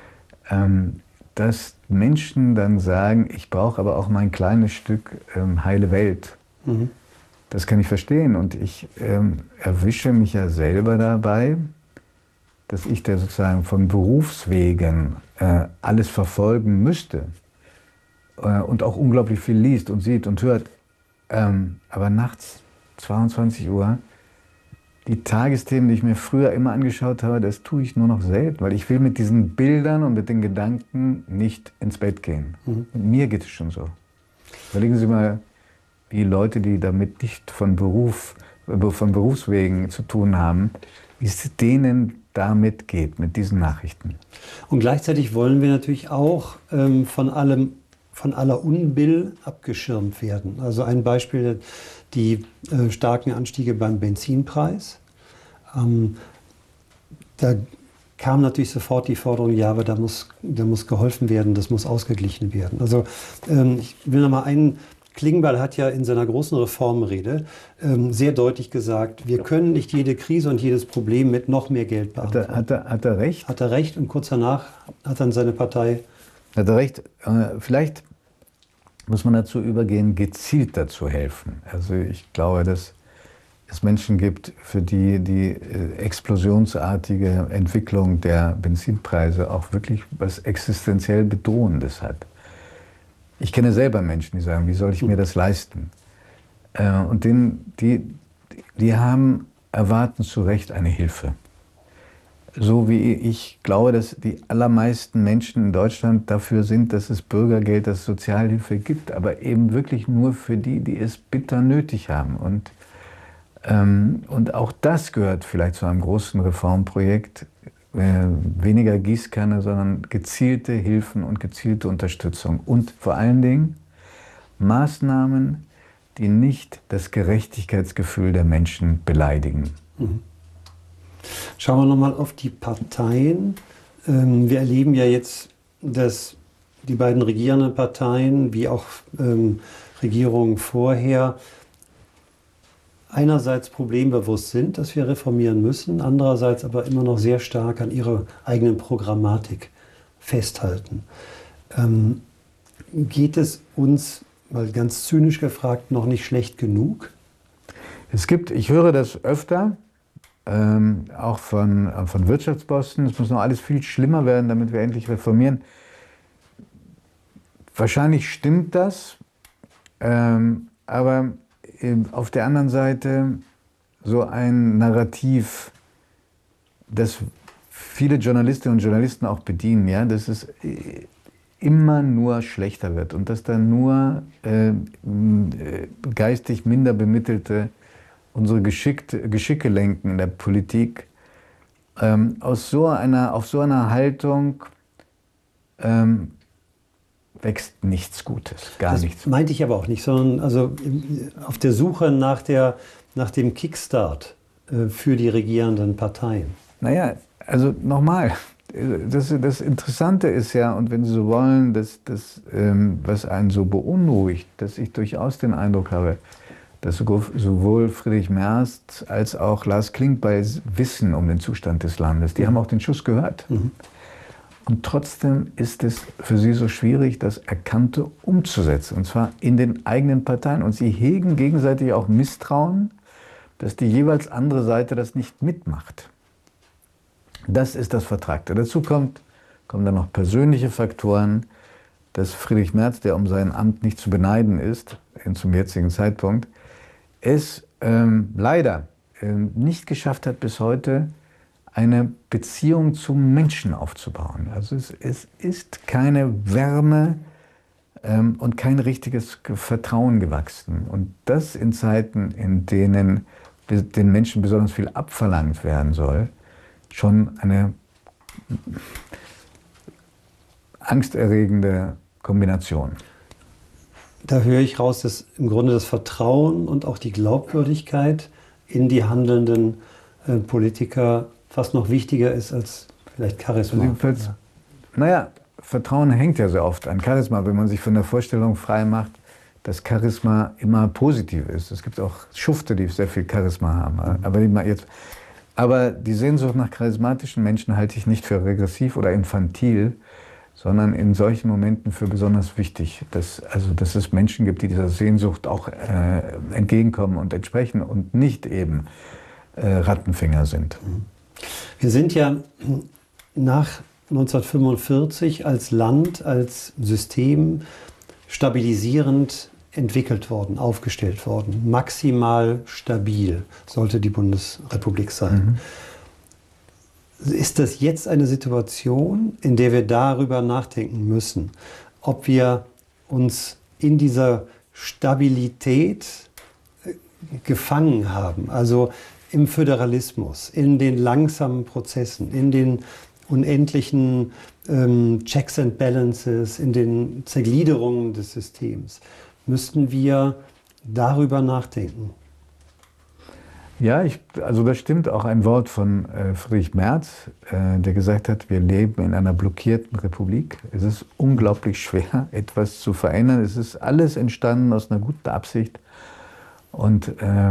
Dass Menschen dann sagen, ich brauche aber auch mein kleines Stück heile Welt. Mhm. Das kann ich verstehen. Und ich erwische mich ja selber dabei, dass ich da sozusagen von Berufswegen alles verfolgen müsste. Und auch unglaublich viel liest und sieht und hört. Aber nachts, 22 Uhr, die Tagesthemen, die ich mir früher immer angeschaut habe, das tue ich nur noch selten, weil ich will mit diesen Bildern und mit den Gedanken nicht ins Bett gehen. Mhm. Und mir geht es schon so. Überlegen Sie mal, wie Leute, die damit nicht von Berufswegen zu tun haben, wie es denen damit geht, mit diesen Nachrichten. Und gleichzeitig wollen wir natürlich auch von aller Unbill abgeschirmt werden. Also ein Beispiel, die starken Anstiege beim Benzinpreis. Da kam natürlich sofort die Forderung, ja, aber da muss geholfen werden, das muss ausgeglichen werden. Also ich will noch mal einen, Klingbeil hat ja in seiner großen Reformrede sehr deutlich gesagt, wir können nicht jede Krise und jedes Problem mit noch mehr Geld beantworten. Hat er recht? Hat er recht, und kurz danach hat dann seine Partei... Hat er recht. Vielleicht muss man dazu übergehen, gezielter zu helfen. Also ich glaube, dass es Menschen gibt, für die die explosionsartige Entwicklung der Benzinpreise auch wirklich was existenziell Bedrohendes hat. Ich kenne selber Menschen, die sagen, wie soll ich mir das leisten? Und die erwarten zu Recht eine Hilfe. So wie ich glaube, dass die allermeisten Menschen in Deutschland dafür sind, dass es Bürgergeld, dass es Sozialhilfe gibt, aber eben wirklich nur für die, die es bitter nötig haben. Und auch das gehört vielleicht zu einem großen Reformprojekt. Weniger Gießkanne, sondern gezielte Hilfen und gezielte Unterstützung. Und vor allen Dingen Maßnahmen, die nicht das Gerechtigkeitsgefühl der Menschen beleidigen. Mhm. Schauen wir nochmal auf die Parteien. Wir erleben ja jetzt, dass die beiden regierenden Parteien, wie auch Regierungen vorher, einerseits problembewusst sind, dass wir reformieren müssen, andererseits aber immer noch sehr stark an ihrer eigenen Programmatik festhalten. Geht es uns, mal ganz zynisch gefragt, noch nicht schlecht genug? Ich höre das öfter, auch von Wirtschaftsbossen. Es muss noch alles viel schlimmer werden, damit wir endlich reformieren. Wahrscheinlich stimmt das, aber auf der anderen Seite so ein Narrativ, das viele Journalistinnen und Journalisten auch bedienen, ja, dass es immer nur schlechter wird und dass dann nur geistig minder Bemittelte unsere Geschicke lenken in der Politik. Auf so einer Haltung wächst nichts Gutes, gar nichts. Das meinte ich aber auch nicht, sondern also auf der Suche nach dem Kickstart für die regierenden Parteien. Naja, also nochmal, das Interessante ist ja, und wenn Sie so wollen, was einen so beunruhigt, dass ich durchaus den Eindruck habe, dass sowohl Friedrich Merz als auch Lars Klingbeil wissen um den Zustand des Landes. Die haben auch den Schuss gehört. Mhm. Und trotzdem ist es für sie so schwierig, das Erkannte umzusetzen, und zwar in den eigenen Parteien. Und sie hegen gegenseitig auch Misstrauen, dass die jeweils andere Seite das nicht mitmacht. Das ist das Vertragte. Dazu kommen dann noch persönliche Faktoren, dass Friedrich Merz, der um sein Amt nicht zu beneiden ist, zum jetzigen Zeitpunkt, es leider nicht geschafft hat, bis heute eine Beziehung zum Menschen aufzubauen. Also es ist keine Wärme und kein richtiges Vertrauen gewachsen. Und das in Zeiten, in denen den Menschen besonders viel abverlangt werden soll, schon eine angsterregende Kombination. Da höre ich raus, dass im Grunde das Vertrauen und auch die Glaubwürdigkeit in die handelnden Politiker fast noch wichtiger ist als vielleicht Charisma. Naja, Vertrauen hängt ja sehr oft an Charisma. Wenn man sich von der Vorstellung frei macht, dass Charisma immer positiv ist. Es gibt auch Schufte, die sehr viel Charisma haben. Aber die Sehnsucht nach charismatischen Menschen halte ich nicht für regressiv oder infantil, sondern in solchen Momenten für besonders wichtig. Dass es Menschen gibt, die dieser Sehnsucht auch entgegenkommen und entsprechen und nicht eben Rattenfänger sind. Wir sind ja nach 1945 als Land, als System stabilisierend entwickelt worden, aufgestellt worden. Maximal stabil sollte die Bundesrepublik sein. Ist das jetzt eine Situation, in der wir darüber nachdenken müssen, ob wir uns in dieser Stabilität gefangen haben, also im Föderalismus, in den langsamen Prozessen, in den unendlichen Checks and Balances, in den Zergliederungen des Systems? Müssten wir darüber nachdenken? Ja, also das stimmt auch ein Wort von Friedrich Merz, der gesagt hat, wir leben in einer blockierten Republik. Es ist unglaublich schwer, etwas zu verändern. Es ist alles entstanden aus einer guten Absicht und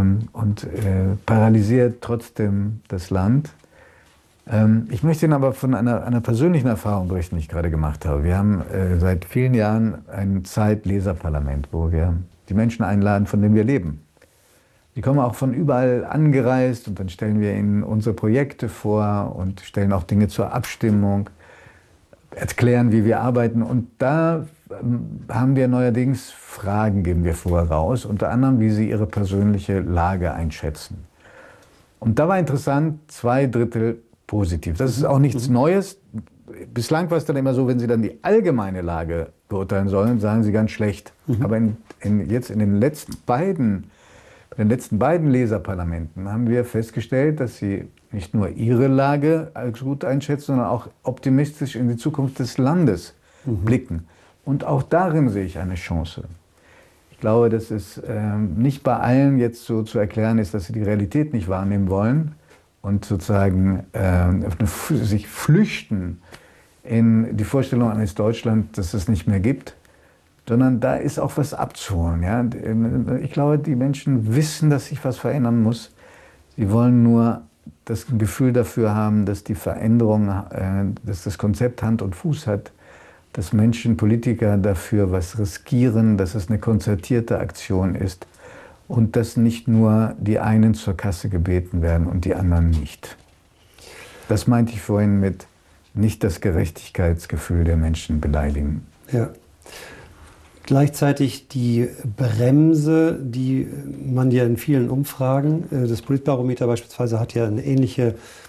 paralysiert trotzdem das Land. Ich möchte Ihnen aber von einer persönlichen Erfahrung berichten, die ich gerade gemacht habe. Wir haben seit vielen Jahren ein Zeitleserparlament, wo wir die Menschen einladen, von denen wir leben. Die kommen auch von überall angereist und dann stellen wir ihnen unsere Projekte vor und stellen auch Dinge zur Abstimmung, erklären, wie wir arbeiten. Und da haben wir neuerdings Fragen, geben wir vorher raus, unter anderem, wie sie ihre persönliche Lage einschätzen. Und da war interessant, 2/3 positiv. Das ist auch nichts Neues. Bislang war es dann immer so, wenn Sie dann die allgemeine Lage beurteilen sollen, sagen Sie ganz schlecht. Aber jetzt in den letzten beiden Leserparlamenten haben wir festgestellt, dass Sie nicht nur Ihre Lage als gut einschätzen, sondern auch optimistisch in die Zukunft des Landes blicken. Und auch darin sehe ich eine Chance. Ich glaube, dass es nicht bei allen jetzt so zu erklären ist, dass sie die Realität nicht wahrnehmen wollen und sozusagen sich flüchten in die Vorstellung eines Deutschland, das es nicht mehr gibt, sondern da ist auch was abzuholen. Ja? Ich glaube, die Menschen wissen, dass sich was verändern muss. Sie wollen nur das Gefühl dafür haben, dass die Veränderung, dass das Konzept Hand und Fuß hat, dass Menschen, Politiker dafür was riskieren, dass es eine konzertierte Aktion ist und dass nicht nur die einen zur Kasse gebeten werden und die anderen nicht. Das meinte ich vorhin mit nicht das Gerechtigkeitsgefühl der Menschen beleidigen. Ja. Gleichzeitig die Bremse, die man ja in vielen Umfragen, das Politbarometer beispielsweise hat ja eine ähnliche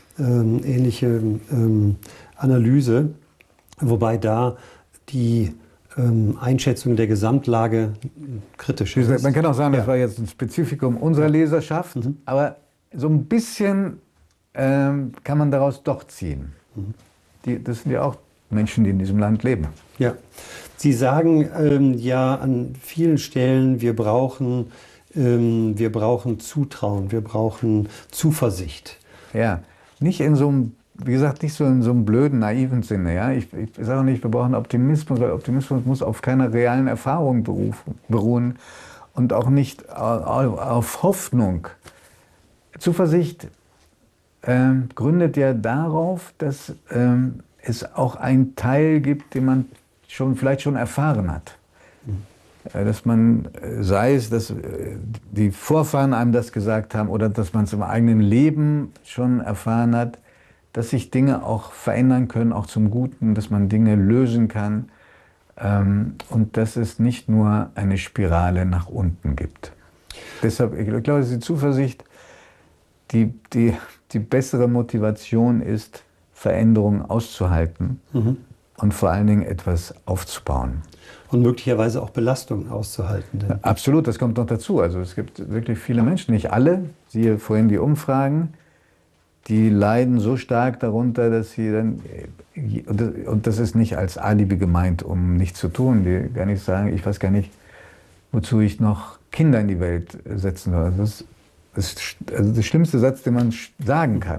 Analyse, wobei da die Einschätzung der Gesamtlage kritisch ist. Man kann auch sagen, das war jetzt ein Spezifikum unserer Leserschaft, aber so ein bisschen kann man daraus doch ziehen. Das sind ja auch Menschen, die in diesem Land leben. Ja. Sie sagen ja an vielen Stellen, wir brauchen Zutrauen, wir brauchen Zuversicht. Ja, nicht in so einem, wie gesagt, nicht so in so einem blöden, naiven Sinne. Ja? Ich sage nicht, wir brauchen Optimismus, weil Optimismus muss auf keiner realen Erfahrung beruhen und auch nicht auf Hoffnung. Zuversicht gründet ja darauf, dass es auch einen Teil gibt, den man vielleicht schon erfahren hat. Dass man, sei es, dass die Vorfahren einem das gesagt haben oder dass man es im eigenen Leben schon erfahren hat, dass sich Dinge auch verändern können, auch zum Guten, dass man Dinge lösen kann und dass es nicht nur eine Spirale nach unten gibt. Deshalb, ich glaube, dass die Zuversicht die bessere Motivation ist, Veränderungen auszuhalten und vor allen Dingen etwas aufzubauen. Und möglicherweise auch Belastungen auszuhalten. Ja, absolut, das kommt noch dazu. Also es gibt wirklich viele Menschen, nicht alle, siehe vorhin die Umfragen, die leiden so stark darunter, dass sie dann, und das ist nicht als Alibi gemeint, um nichts zu tun, die gar nicht sagen, ich weiß gar nicht, wozu ich noch Kinder in die Welt setzen soll. Das ist der schlimmste Satz, den man sagen kann.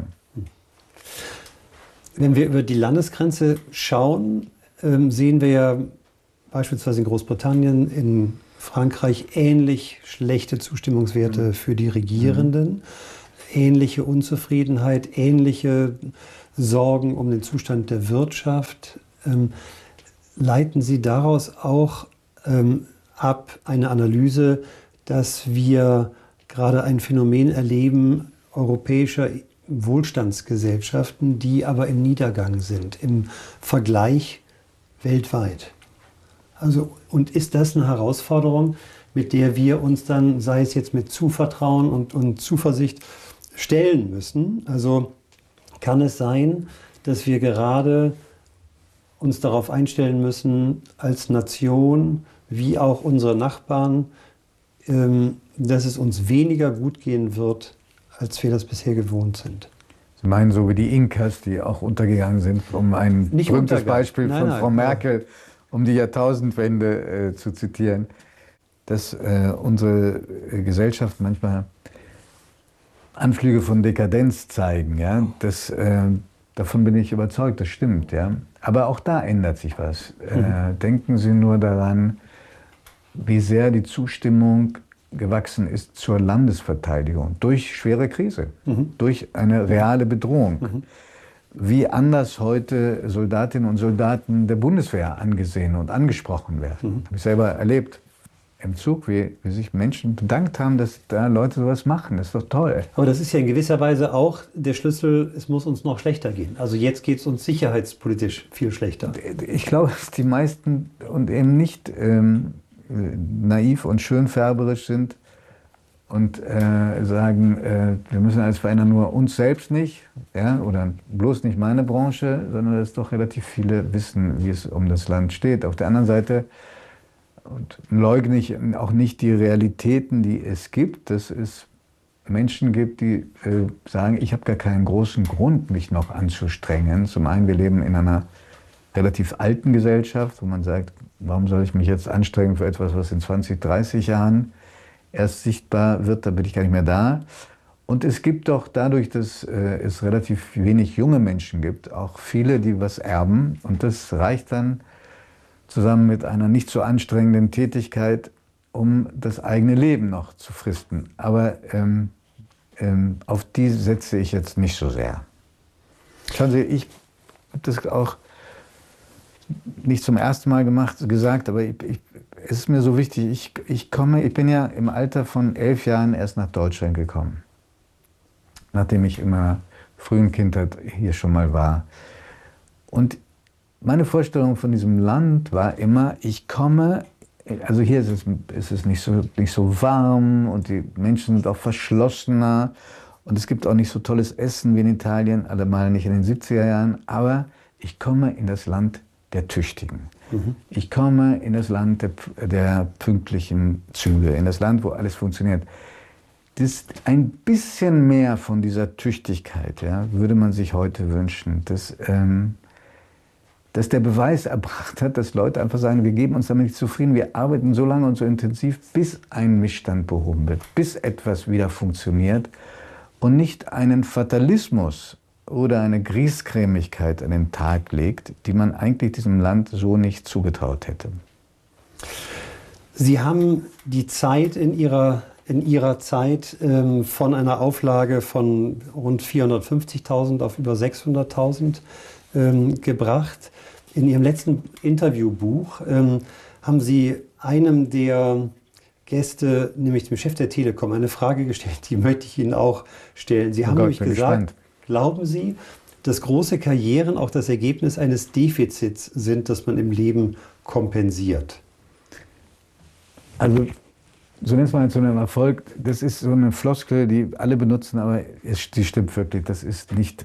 Wenn wir über die Landesgrenze schauen, sehen wir ja beispielsweise in Großbritannien, in Frankreich ähnlich schlechte Zustimmungswerte für die Regierenden, ähnliche Unzufriedenheit, ähnliche Sorgen um den Zustand der Wirtschaft. Leiten Sie daraus auch ab eine Analyse, dass wir gerade ein Phänomen erleben europäischer Wohlstandsgesellschaften, die aber im Niedergang sind, im Vergleich weltweit? Also, und ist das eine Herausforderung, mit der wir uns dann, sei es jetzt mit Zuvertrauen und Zuversicht, stellen müssen? Also kann es sein, dass wir gerade uns darauf einstellen müssen, als Nation, wie auch unsere Nachbarn, dass es uns weniger gut gehen wird, als wir das bisher gewohnt sind? Sie meinen so wie die Inkas, die auch untergegangen sind, um ein berühmtes Beispiel von Frau Merkel um die Jahrtausendwende zu zitieren, dass unsere Gesellschaft manchmal Anflüge von Dekadenz zeigen. Ja? Davon bin ich überzeugt, das stimmt. Ja? Aber auch da ändert sich was. Denken Sie nur daran, wie sehr die Zustimmung gewachsen ist zur Landesverteidigung durch schwere Krise, durch eine reale Bedrohung. Wie anders heute Soldatinnen und Soldaten der Bundeswehr angesehen und angesprochen werden. Habe ich selber erlebt im Zug, wie sich Menschen bedankt haben, dass da Leute sowas machen. Das ist doch toll. Aber das ist ja in gewisser Weise auch der Schlüssel, es muss uns noch schlechter gehen. Also jetzt geht es uns sicherheitspolitisch viel schlechter. Ich glaube, dass die meisten und eben nicht naiv und schönfärberisch sind und sagen, wir müssen alles verändern, nur uns selbst nicht, ja, oder bloß nicht meine Branche, sondern dass doch relativ viele wissen, wie es um das Land steht. Auf der anderen Seite und leugne ich auch nicht die Realitäten, die es gibt, dass es Menschen gibt, die sagen, ich habe gar keinen großen Grund, mich noch anzustrengen. Zum einen, wir leben in einer relativ alten Gesellschaft, wo man sagt, warum soll ich mich jetzt anstrengen für etwas, was in 20, 30 Jahren erst sichtbar wird, da bin ich gar nicht mehr da. Und es gibt doch dadurch, dass es relativ wenig junge Menschen gibt, auch viele, die was erben. Und das reicht dann zusammen mit einer nicht so anstrengenden Tätigkeit, um das eigene Leben noch zu fristen. Aber auf die setze ich jetzt nicht so sehr. Schauen Sie, ich habe das auch nicht zum ersten Mal gesagt, aber es ist mir so wichtig, ich bin ja im Alter von 11 Jahren erst nach Deutschland gekommen, nachdem ich in meiner frühen Kindheit hier schon mal war. Und meine Vorstellung von diesem Land war immer, ich komme, also hier ist es nicht so warm und die Menschen sind auch verschlossener und es gibt auch nicht so tolles Essen wie in Italien, allemal nicht in den 70er Jahren, aber ich komme in das Land der Tüchtigen. Ich komme in das Land der pünktlichen Züge, in das Land, wo alles funktioniert. Das ein bisschen mehr von dieser Tüchtigkeit, ja, würde man sich heute wünschen, dass der Beweis erbracht hat, dass Leute einfach sagen, wir geben uns damit nicht zufrieden, wir arbeiten so lange und so intensiv, bis ein Missstand behoben wird, bis etwas wieder funktioniert und nicht einen Fatalismus oder eine Griesgrämigkeit an den Tag legt, die man eigentlich diesem Land so nicht zugetraut hätte. Sie haben die Zeit in Ihrer Zeit von einer Auflage von rund 450.000 auf über 600.000 gebracht. In Ihrem letzten Interviewbuch haben Sie einem der Gäste, nämlich dem Chef der Telekom, eine Frage gestellt, die möchte ich Ihnen auch stellen. Sie haben nämlich gesagt, glauben Sie, dass große Karrieren auch das Ergebnis eines Defizits sind, das man im Leben kompensiert? Also zunächst mal zu einem Erfolg, das ist so eine Floskel, die alle benutzen, aber die stimmt wirklich. Das ist nicht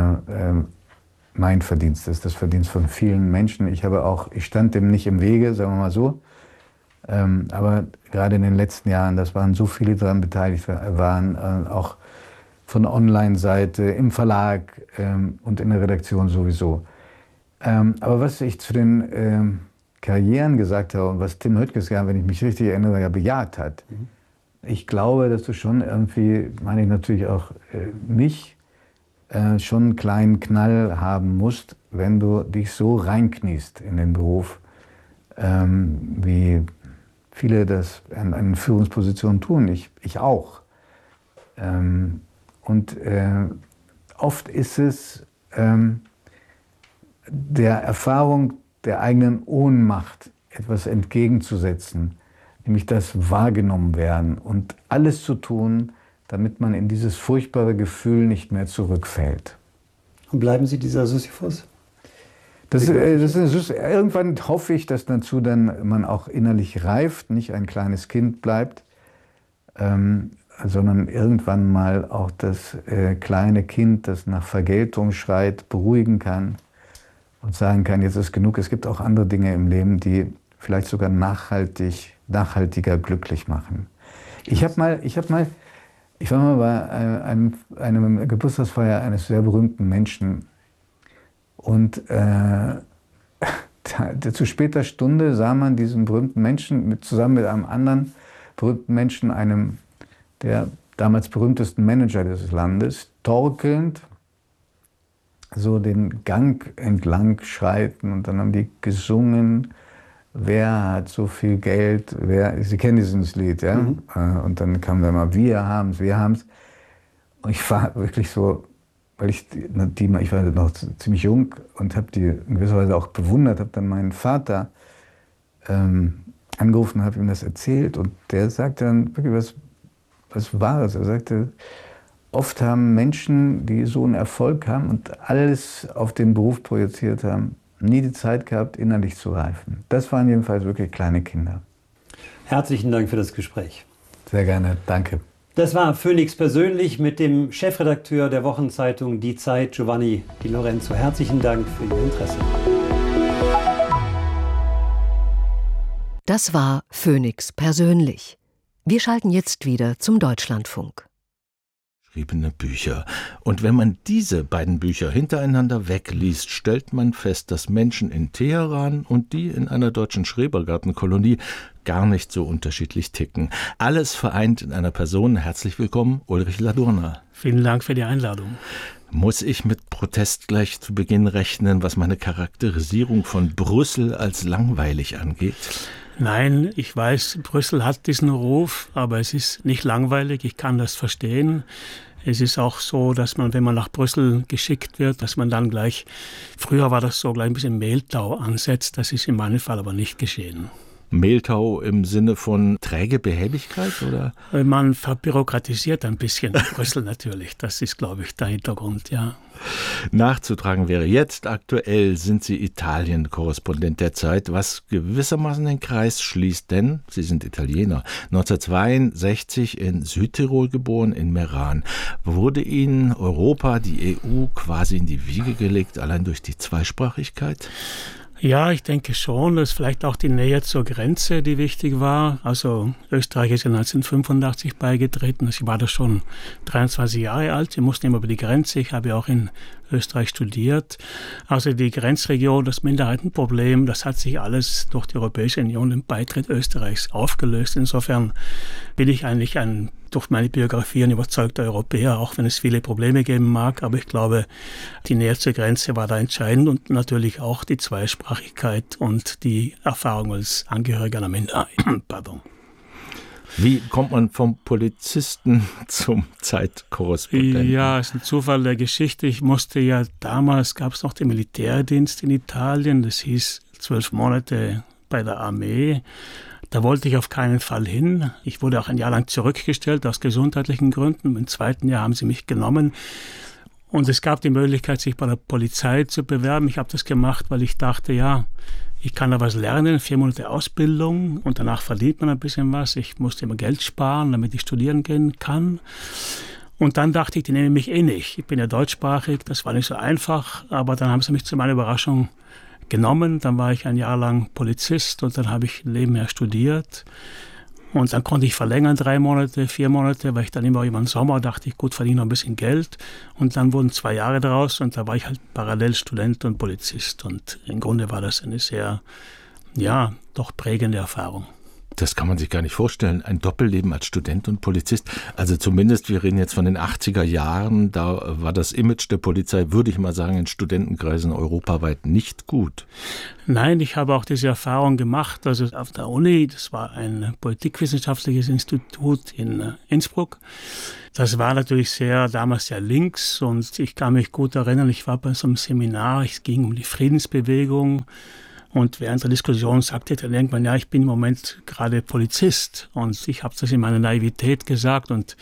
mein Verdienst, das ist das Verdienst von vielen Menschen. Ich stand dem nicht im Wege, sagen wir mal so. Aber gerade in den letzten Jahren, das waren so viele daran beteiligt waren, auch von der Online-Seite, im Verlag und in der Redaktion sowieso. Aber was ich zu den Karrieren gesagt habe und was Tim Höttges, ja, wenn ich mich richtig erinnere, ja bejaht hat, ich glaube, dass du schon irgendwie, meine ich natürlich auch mich, schon einen kleinen Knall haben musst, wenn du dich so reinkniest in den Beruf, wie viele das an Führungspositionen tun, ich auch. Oft ist es der Erfahrung der eigenen Ohnmacht etwas entgegenzusetzen, nämlich das wahrgenommen werden und alles zu tun, damit man in dieses furchtbare Gefühl nicht mehr zurückfällt. Und bleiben Sie dieser Sisyphus? Irgendwann hoffe ich, dass dazu dann man auch innerlich reift, nicht ein kleines Kind bleibt, sondern irgendwann mal auch das kleine Kind, das nach Vergeltung schreit, beruhigen kann und sagen kann, jetzt ist genug. Es gibt auch andere Dinge im Leben, die vielleicht sogar nachhaltiger glücklich machen. Ich war mal bei einem Geburtstagsfeier eines sehr berühmten Menschen und zu später Stunde sah man diesen berühmten Menschen zusammen mit einem anderen berühmten Menschen, einem der damals berühmtesten Manager des Landes, torkelnd so den Gang entlang schreiten und dann haben die gesungen, wer hat so viel Geld, Sie kennen dieses Lied, ja? Mhm. Und dann kam da mal, wir haben's. Und ich war wirklich so, weil ich war noch ziemlich jung und habe die in gewisser Weise auch bewundert, habe dann meinen Vater angerufen und habe ihm das erzählt und der sagte dann wirklich was Wahres. Er sagte, oft haben Menschen, die so einen Erfolg haben und alles auf den Beruf projiziert haben, nie die Zeit gehabt, innerlich zu reifen. Das waren jedenfalls wirklich kleine Kinder. Herzlichen Dank für das Gespräch. Sehr gerne, danke. Das war Phoenix persönlich mit dem Chefredakteur der Wochenzeitung Die Zeit, Giovanni Di Lorenzo. Herzlichen Dank für Ihr Interesse. Das war Phoenix persönlich. Wir schalten jetzt wieder zum Deutschlandfunk. Geschriebene Bücher. Und wenn man diese beiden Bücher hintereinander wegliest, stellt man fest, dass Menschen in Teheran und die in einer deutschen Schrebergartenkolonie gar nicht so unterschiedlich ticken. Alles vereint in einer Person. Herzlich willkommen, Ulrich Ladurner. Vielen Dank für die Einladung. Muss ich mit Protest gleich zu Beginn rechnen, was meine Charakterisierung von Brüssel als langweilig angeht? Nein, ich weiß, Brüssel hat diesen Ruf, aber es ist nicht langweilig, ich kann das verstehen. Es ist auch so, dass man, wenn man nach Brüssel geschickt wird, dass man dann gleich, früher war das so, gleich ein bisschen Mehltau ansetzt. Das ist in meinem Fall aber nicht geschehen. Mehltau im Sinne von träge Behäbigkeit, oder? Man verbürokratisiert ein bisschen Brüssel natürlich. Das ist, glaube ich, der Hintergrund, ja. Nachzutragen wäre jetzt, aktuell sind Sie Italien-Korrespondent der Zeit, was gewissermaßen den Kreis schließt, denn Sie sind Italiener. 1962 in Südtirol geboren, in Meran. Wurde Ihnen Europa, die EU quasi in die Wiege gelegt, allein durch die Zweisprachigkeit? Ja, ich denke schon. Das ist vielleicht auch die Nähe zur Grenze, die wichtig war. Also Österreich ist ja 1985 beigetreten. Ich war da schon 23 Jahre alt. Wir mussten immer über die Grenze. Ich habe ja auch in Österreich studiert. Also die Grenzregion, das Minderheitenproblem, das hat sich alles durch die Europäische Union, den Beitritt Österreichs, aufgelöst. Insofern bin ich eigentlich durch meine Biografie ein überzeugter Europäer, auch wenn es viele Probleme geben mag. Aber ich glaube, die Nähe zur Grenze war da entscheidend und natürlich auch die Zweisprachigkeit und die Erfahrung als Angehöriger einer Minderheit. Pardon. Wie kommt man vom Polizisten zum Zeitkorrespondenten? Ja, es ist ein Zufall der Geschichte. Ich musste ja damals, gab es noch den Militärdienst in Italien, das hieß 12 Monate bei der Armee. Da wollte ich auf keinen Fall hin. Ich wurde auch ein Jahr lang zurückgestellt aus gesundheitlichen Gründen. Im zweiten Jahr haben sie mich genommen. Und es gab die Möglichkeit, sich bei der Polizei zu bewerben. Ich habe das gemacht, weil ich dachte, ja, ich kann da was lernen, 4 Monate Ausbildung und danach verdient man ein bisschen was. Ich musste immer Geld sparen, damit ich studieren gehen kann. Und dann dachte ich, die nehmen mich eh nicht. Ich bin ja deutschsprachig, das war nicht so einfach. Aber dann haben sie mich zu meiner Überraschung genommen. Dann war ich ein Jahr lang Polizist und dann habe ich nebenher studiert. Und dann konnte ich verlängern 3 Monate, 4 Monate, weil ich dann immer im Sommer dachte ich, gut, verdiene noch ein bisschen Geld. Und dann wurden 2 Jahre daraus und da war ich halt parallel Student und Polizist. Und im Grunde war das eine sehr, ja, doch prägende Erfahrung. das kann man sich gar nicht vorstellen. Ein Doppelleben als Student und Polizist. Also zumindest, wir reden jetzt von den 80er Jahren, da war das Image der Polizei, würde ich mal sagen, in Studentenkreisen europaweit nicht gut. Nein, ich habe auch diese Erfahrung gemacht. Also auf der Uni, das war ein politikwissenschaftliches Institut in Innsbruck. Das war natürlich damals sehr links und ich kann mich gut erinnern, ich war bei so einem Seminar, es ging um die Friedensbewegung. Und während der Diskussion sagte er dann irgendwann, ja, ich bin im Moment gerade Polizist. Und ich habe das in meiner Naivität gesagt und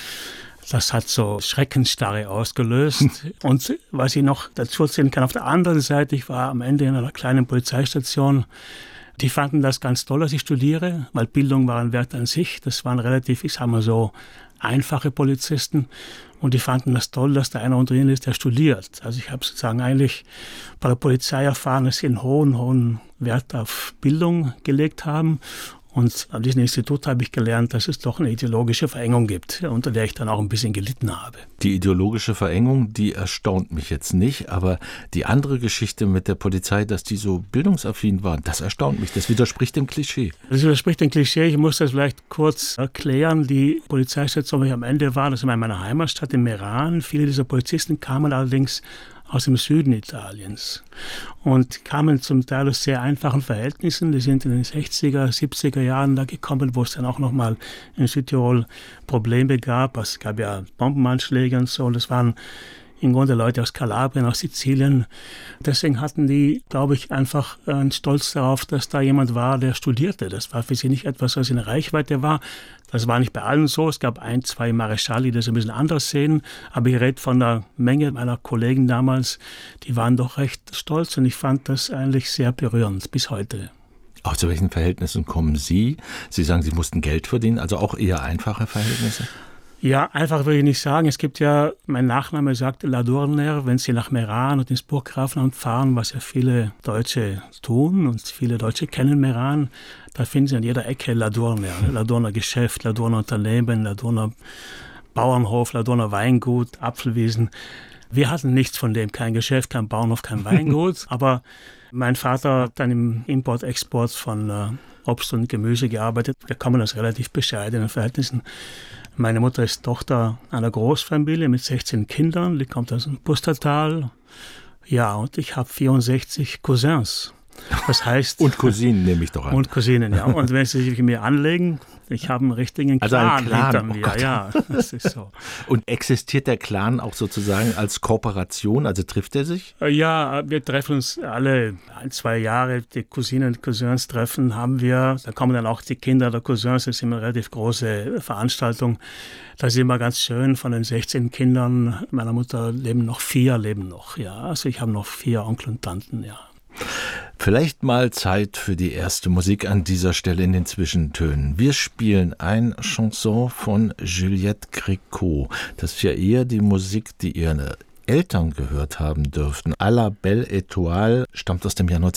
das hat so Schreckensstarre ausgelöst. Und was ich noch dazu erzählen kann, auf der anderen Seite, ich war am Ende in einer kleinen Polizeistation. Die fanden das ganz toll, dass ich studiere, weil Bildung war ein Wert an sich. Das waren relativ, ich sage mal so, einfache Polizisten. Und die fanden das toll, dass da einer unter ihnen ist, der studiert. Also ich habe sozusagen eigentlich bei der Polizei erfahren, dass sie einen hohen Wert auf Bildung gelegt haben. Und an diesem Institut habe ich gelernt, dass es doch eine ideologische Verengung gibt, unter der ich dann auch ein bisschen gelitten habe. Die ideologische Verengung, die erstaunt mich jetzt nicht, aber die andere Geschichte mit der Polizei, dass die so bildungsaffin waren, das erstaunt mich. Das widerspricht dem Klischee. Das widerspricht dem Klischee. Ich muss das vielleicht kurz erklären. Die Polizeistation, wo ich am Ende war, das war in meiner Heimatstadt in Meran. Viele dieser Polizisten kamen allerdings aus dem Süden Italiens und kamen zum Teil aus sehr einfachen Verhältnissen. Die sind in den 60er, 70er Jahren da gekommen, wo es dann auch nochmal in Südtirol Probleme gab. Es gab ja Bombenanschläge und so. Und das waren im Grunde Leute aus Kalabrien, aus Sizilien. Deswegen hatten die, glaube ich, einfach einen Stolz darauf, dass da jemand war, der studierte. Das war für sie nicht etwas, was in Reichweite war. Das war nicht bei allen so. Es gab 1, 2 Mareschalli, die das ein bisschen anders sehen. Aber ich rede von der Menge meiner Kollegen damals. Die waren doch recht stolz und ich fand das eigentlich sehr berührend bis heute. Aus welchen Verhältnissen kommen Sie? Sie sagen, Sie mussten Geld verdienen, also auch eher einfache Verhältnisse? Ja, einfach will ich nicht sagen. Es gibt ja, mein Nachname sagt Ladurner, wenn Sie nach Meran und ins Burggrafenamt fahren, was ja viele Deutsche tun und viele Deutsche kennen Meran, da finden Sie an jeder Ecke Ladurner. Ladurner Geschäft, Ladurner Unternehmen, Ladurner Bauernhof, Ladurner Weingut, Apfelwiesen. Wir hatten nichts von dem, kein Geschäft, kein Bauernhof, kein Weingut, aber mein Vater hat dann im Import-Export von Obst und Gemüse gearbeitet. Wir kommen aus relativ bescheidenen Verhältnissen. Meine Mutter ist Tochter einer Großfamilie mit 16 Kindern, die kommt aus dem Pustertal. Ja, und ich habe 64 Cousins. Das heißt... Und Cousinen nehme ich doch an. Und Cousinen, ja. Und wenn Sie sich mit mir anlegen, ich habe einen richtigen Clan hinter mir. Gott. Ja, das ist so. Und existiert der Clan auch sozusagen als Kooperation? Also trifft er sich? Ja, wir treffen uns alle 1, 2 Jahre. Die Cousinen und Cousins treffen haben wir. Da kommen dann auch die Kinder der Cousins. Das ist immer eine relativ große Veranstaltung. Das ist immer ganz schön. Von den 16 Kindern meiner Mutter leben noch 4. Ja, also ich habe noch 4 Onkel und Tanten, ja. Vielleicht mal Zeit für die erste Musik an dieser Stelle in den Zwischentönen. Wir spielen ein Chanson von Juliette Gréco. Das ist ja eher die Musik, die Ihre Eltern gehört haben dürften. À la Belle Étoile stammt aus dem Jahr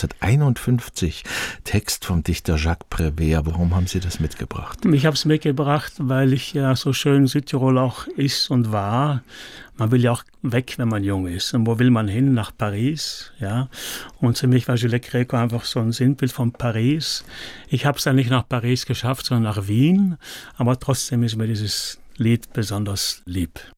1951. Text vom Dichter Jacques Prévert. Warum haben Sie das mitgebracht? Ich habe es mitgebracht, weil ich ja so schön Südtirol auch ist und war. Man will ja auch weg, wenn man jung ist. Und wo will man hin? Nach Paris. Ja. Und für mich war Juliette Gréco einfach so ein Sinnbild von Paris. Ich habe es dann nicht nach Paris geschafft, sondern nach Wien. Aber trotzdem ist mir dieses Lied besonders lieb.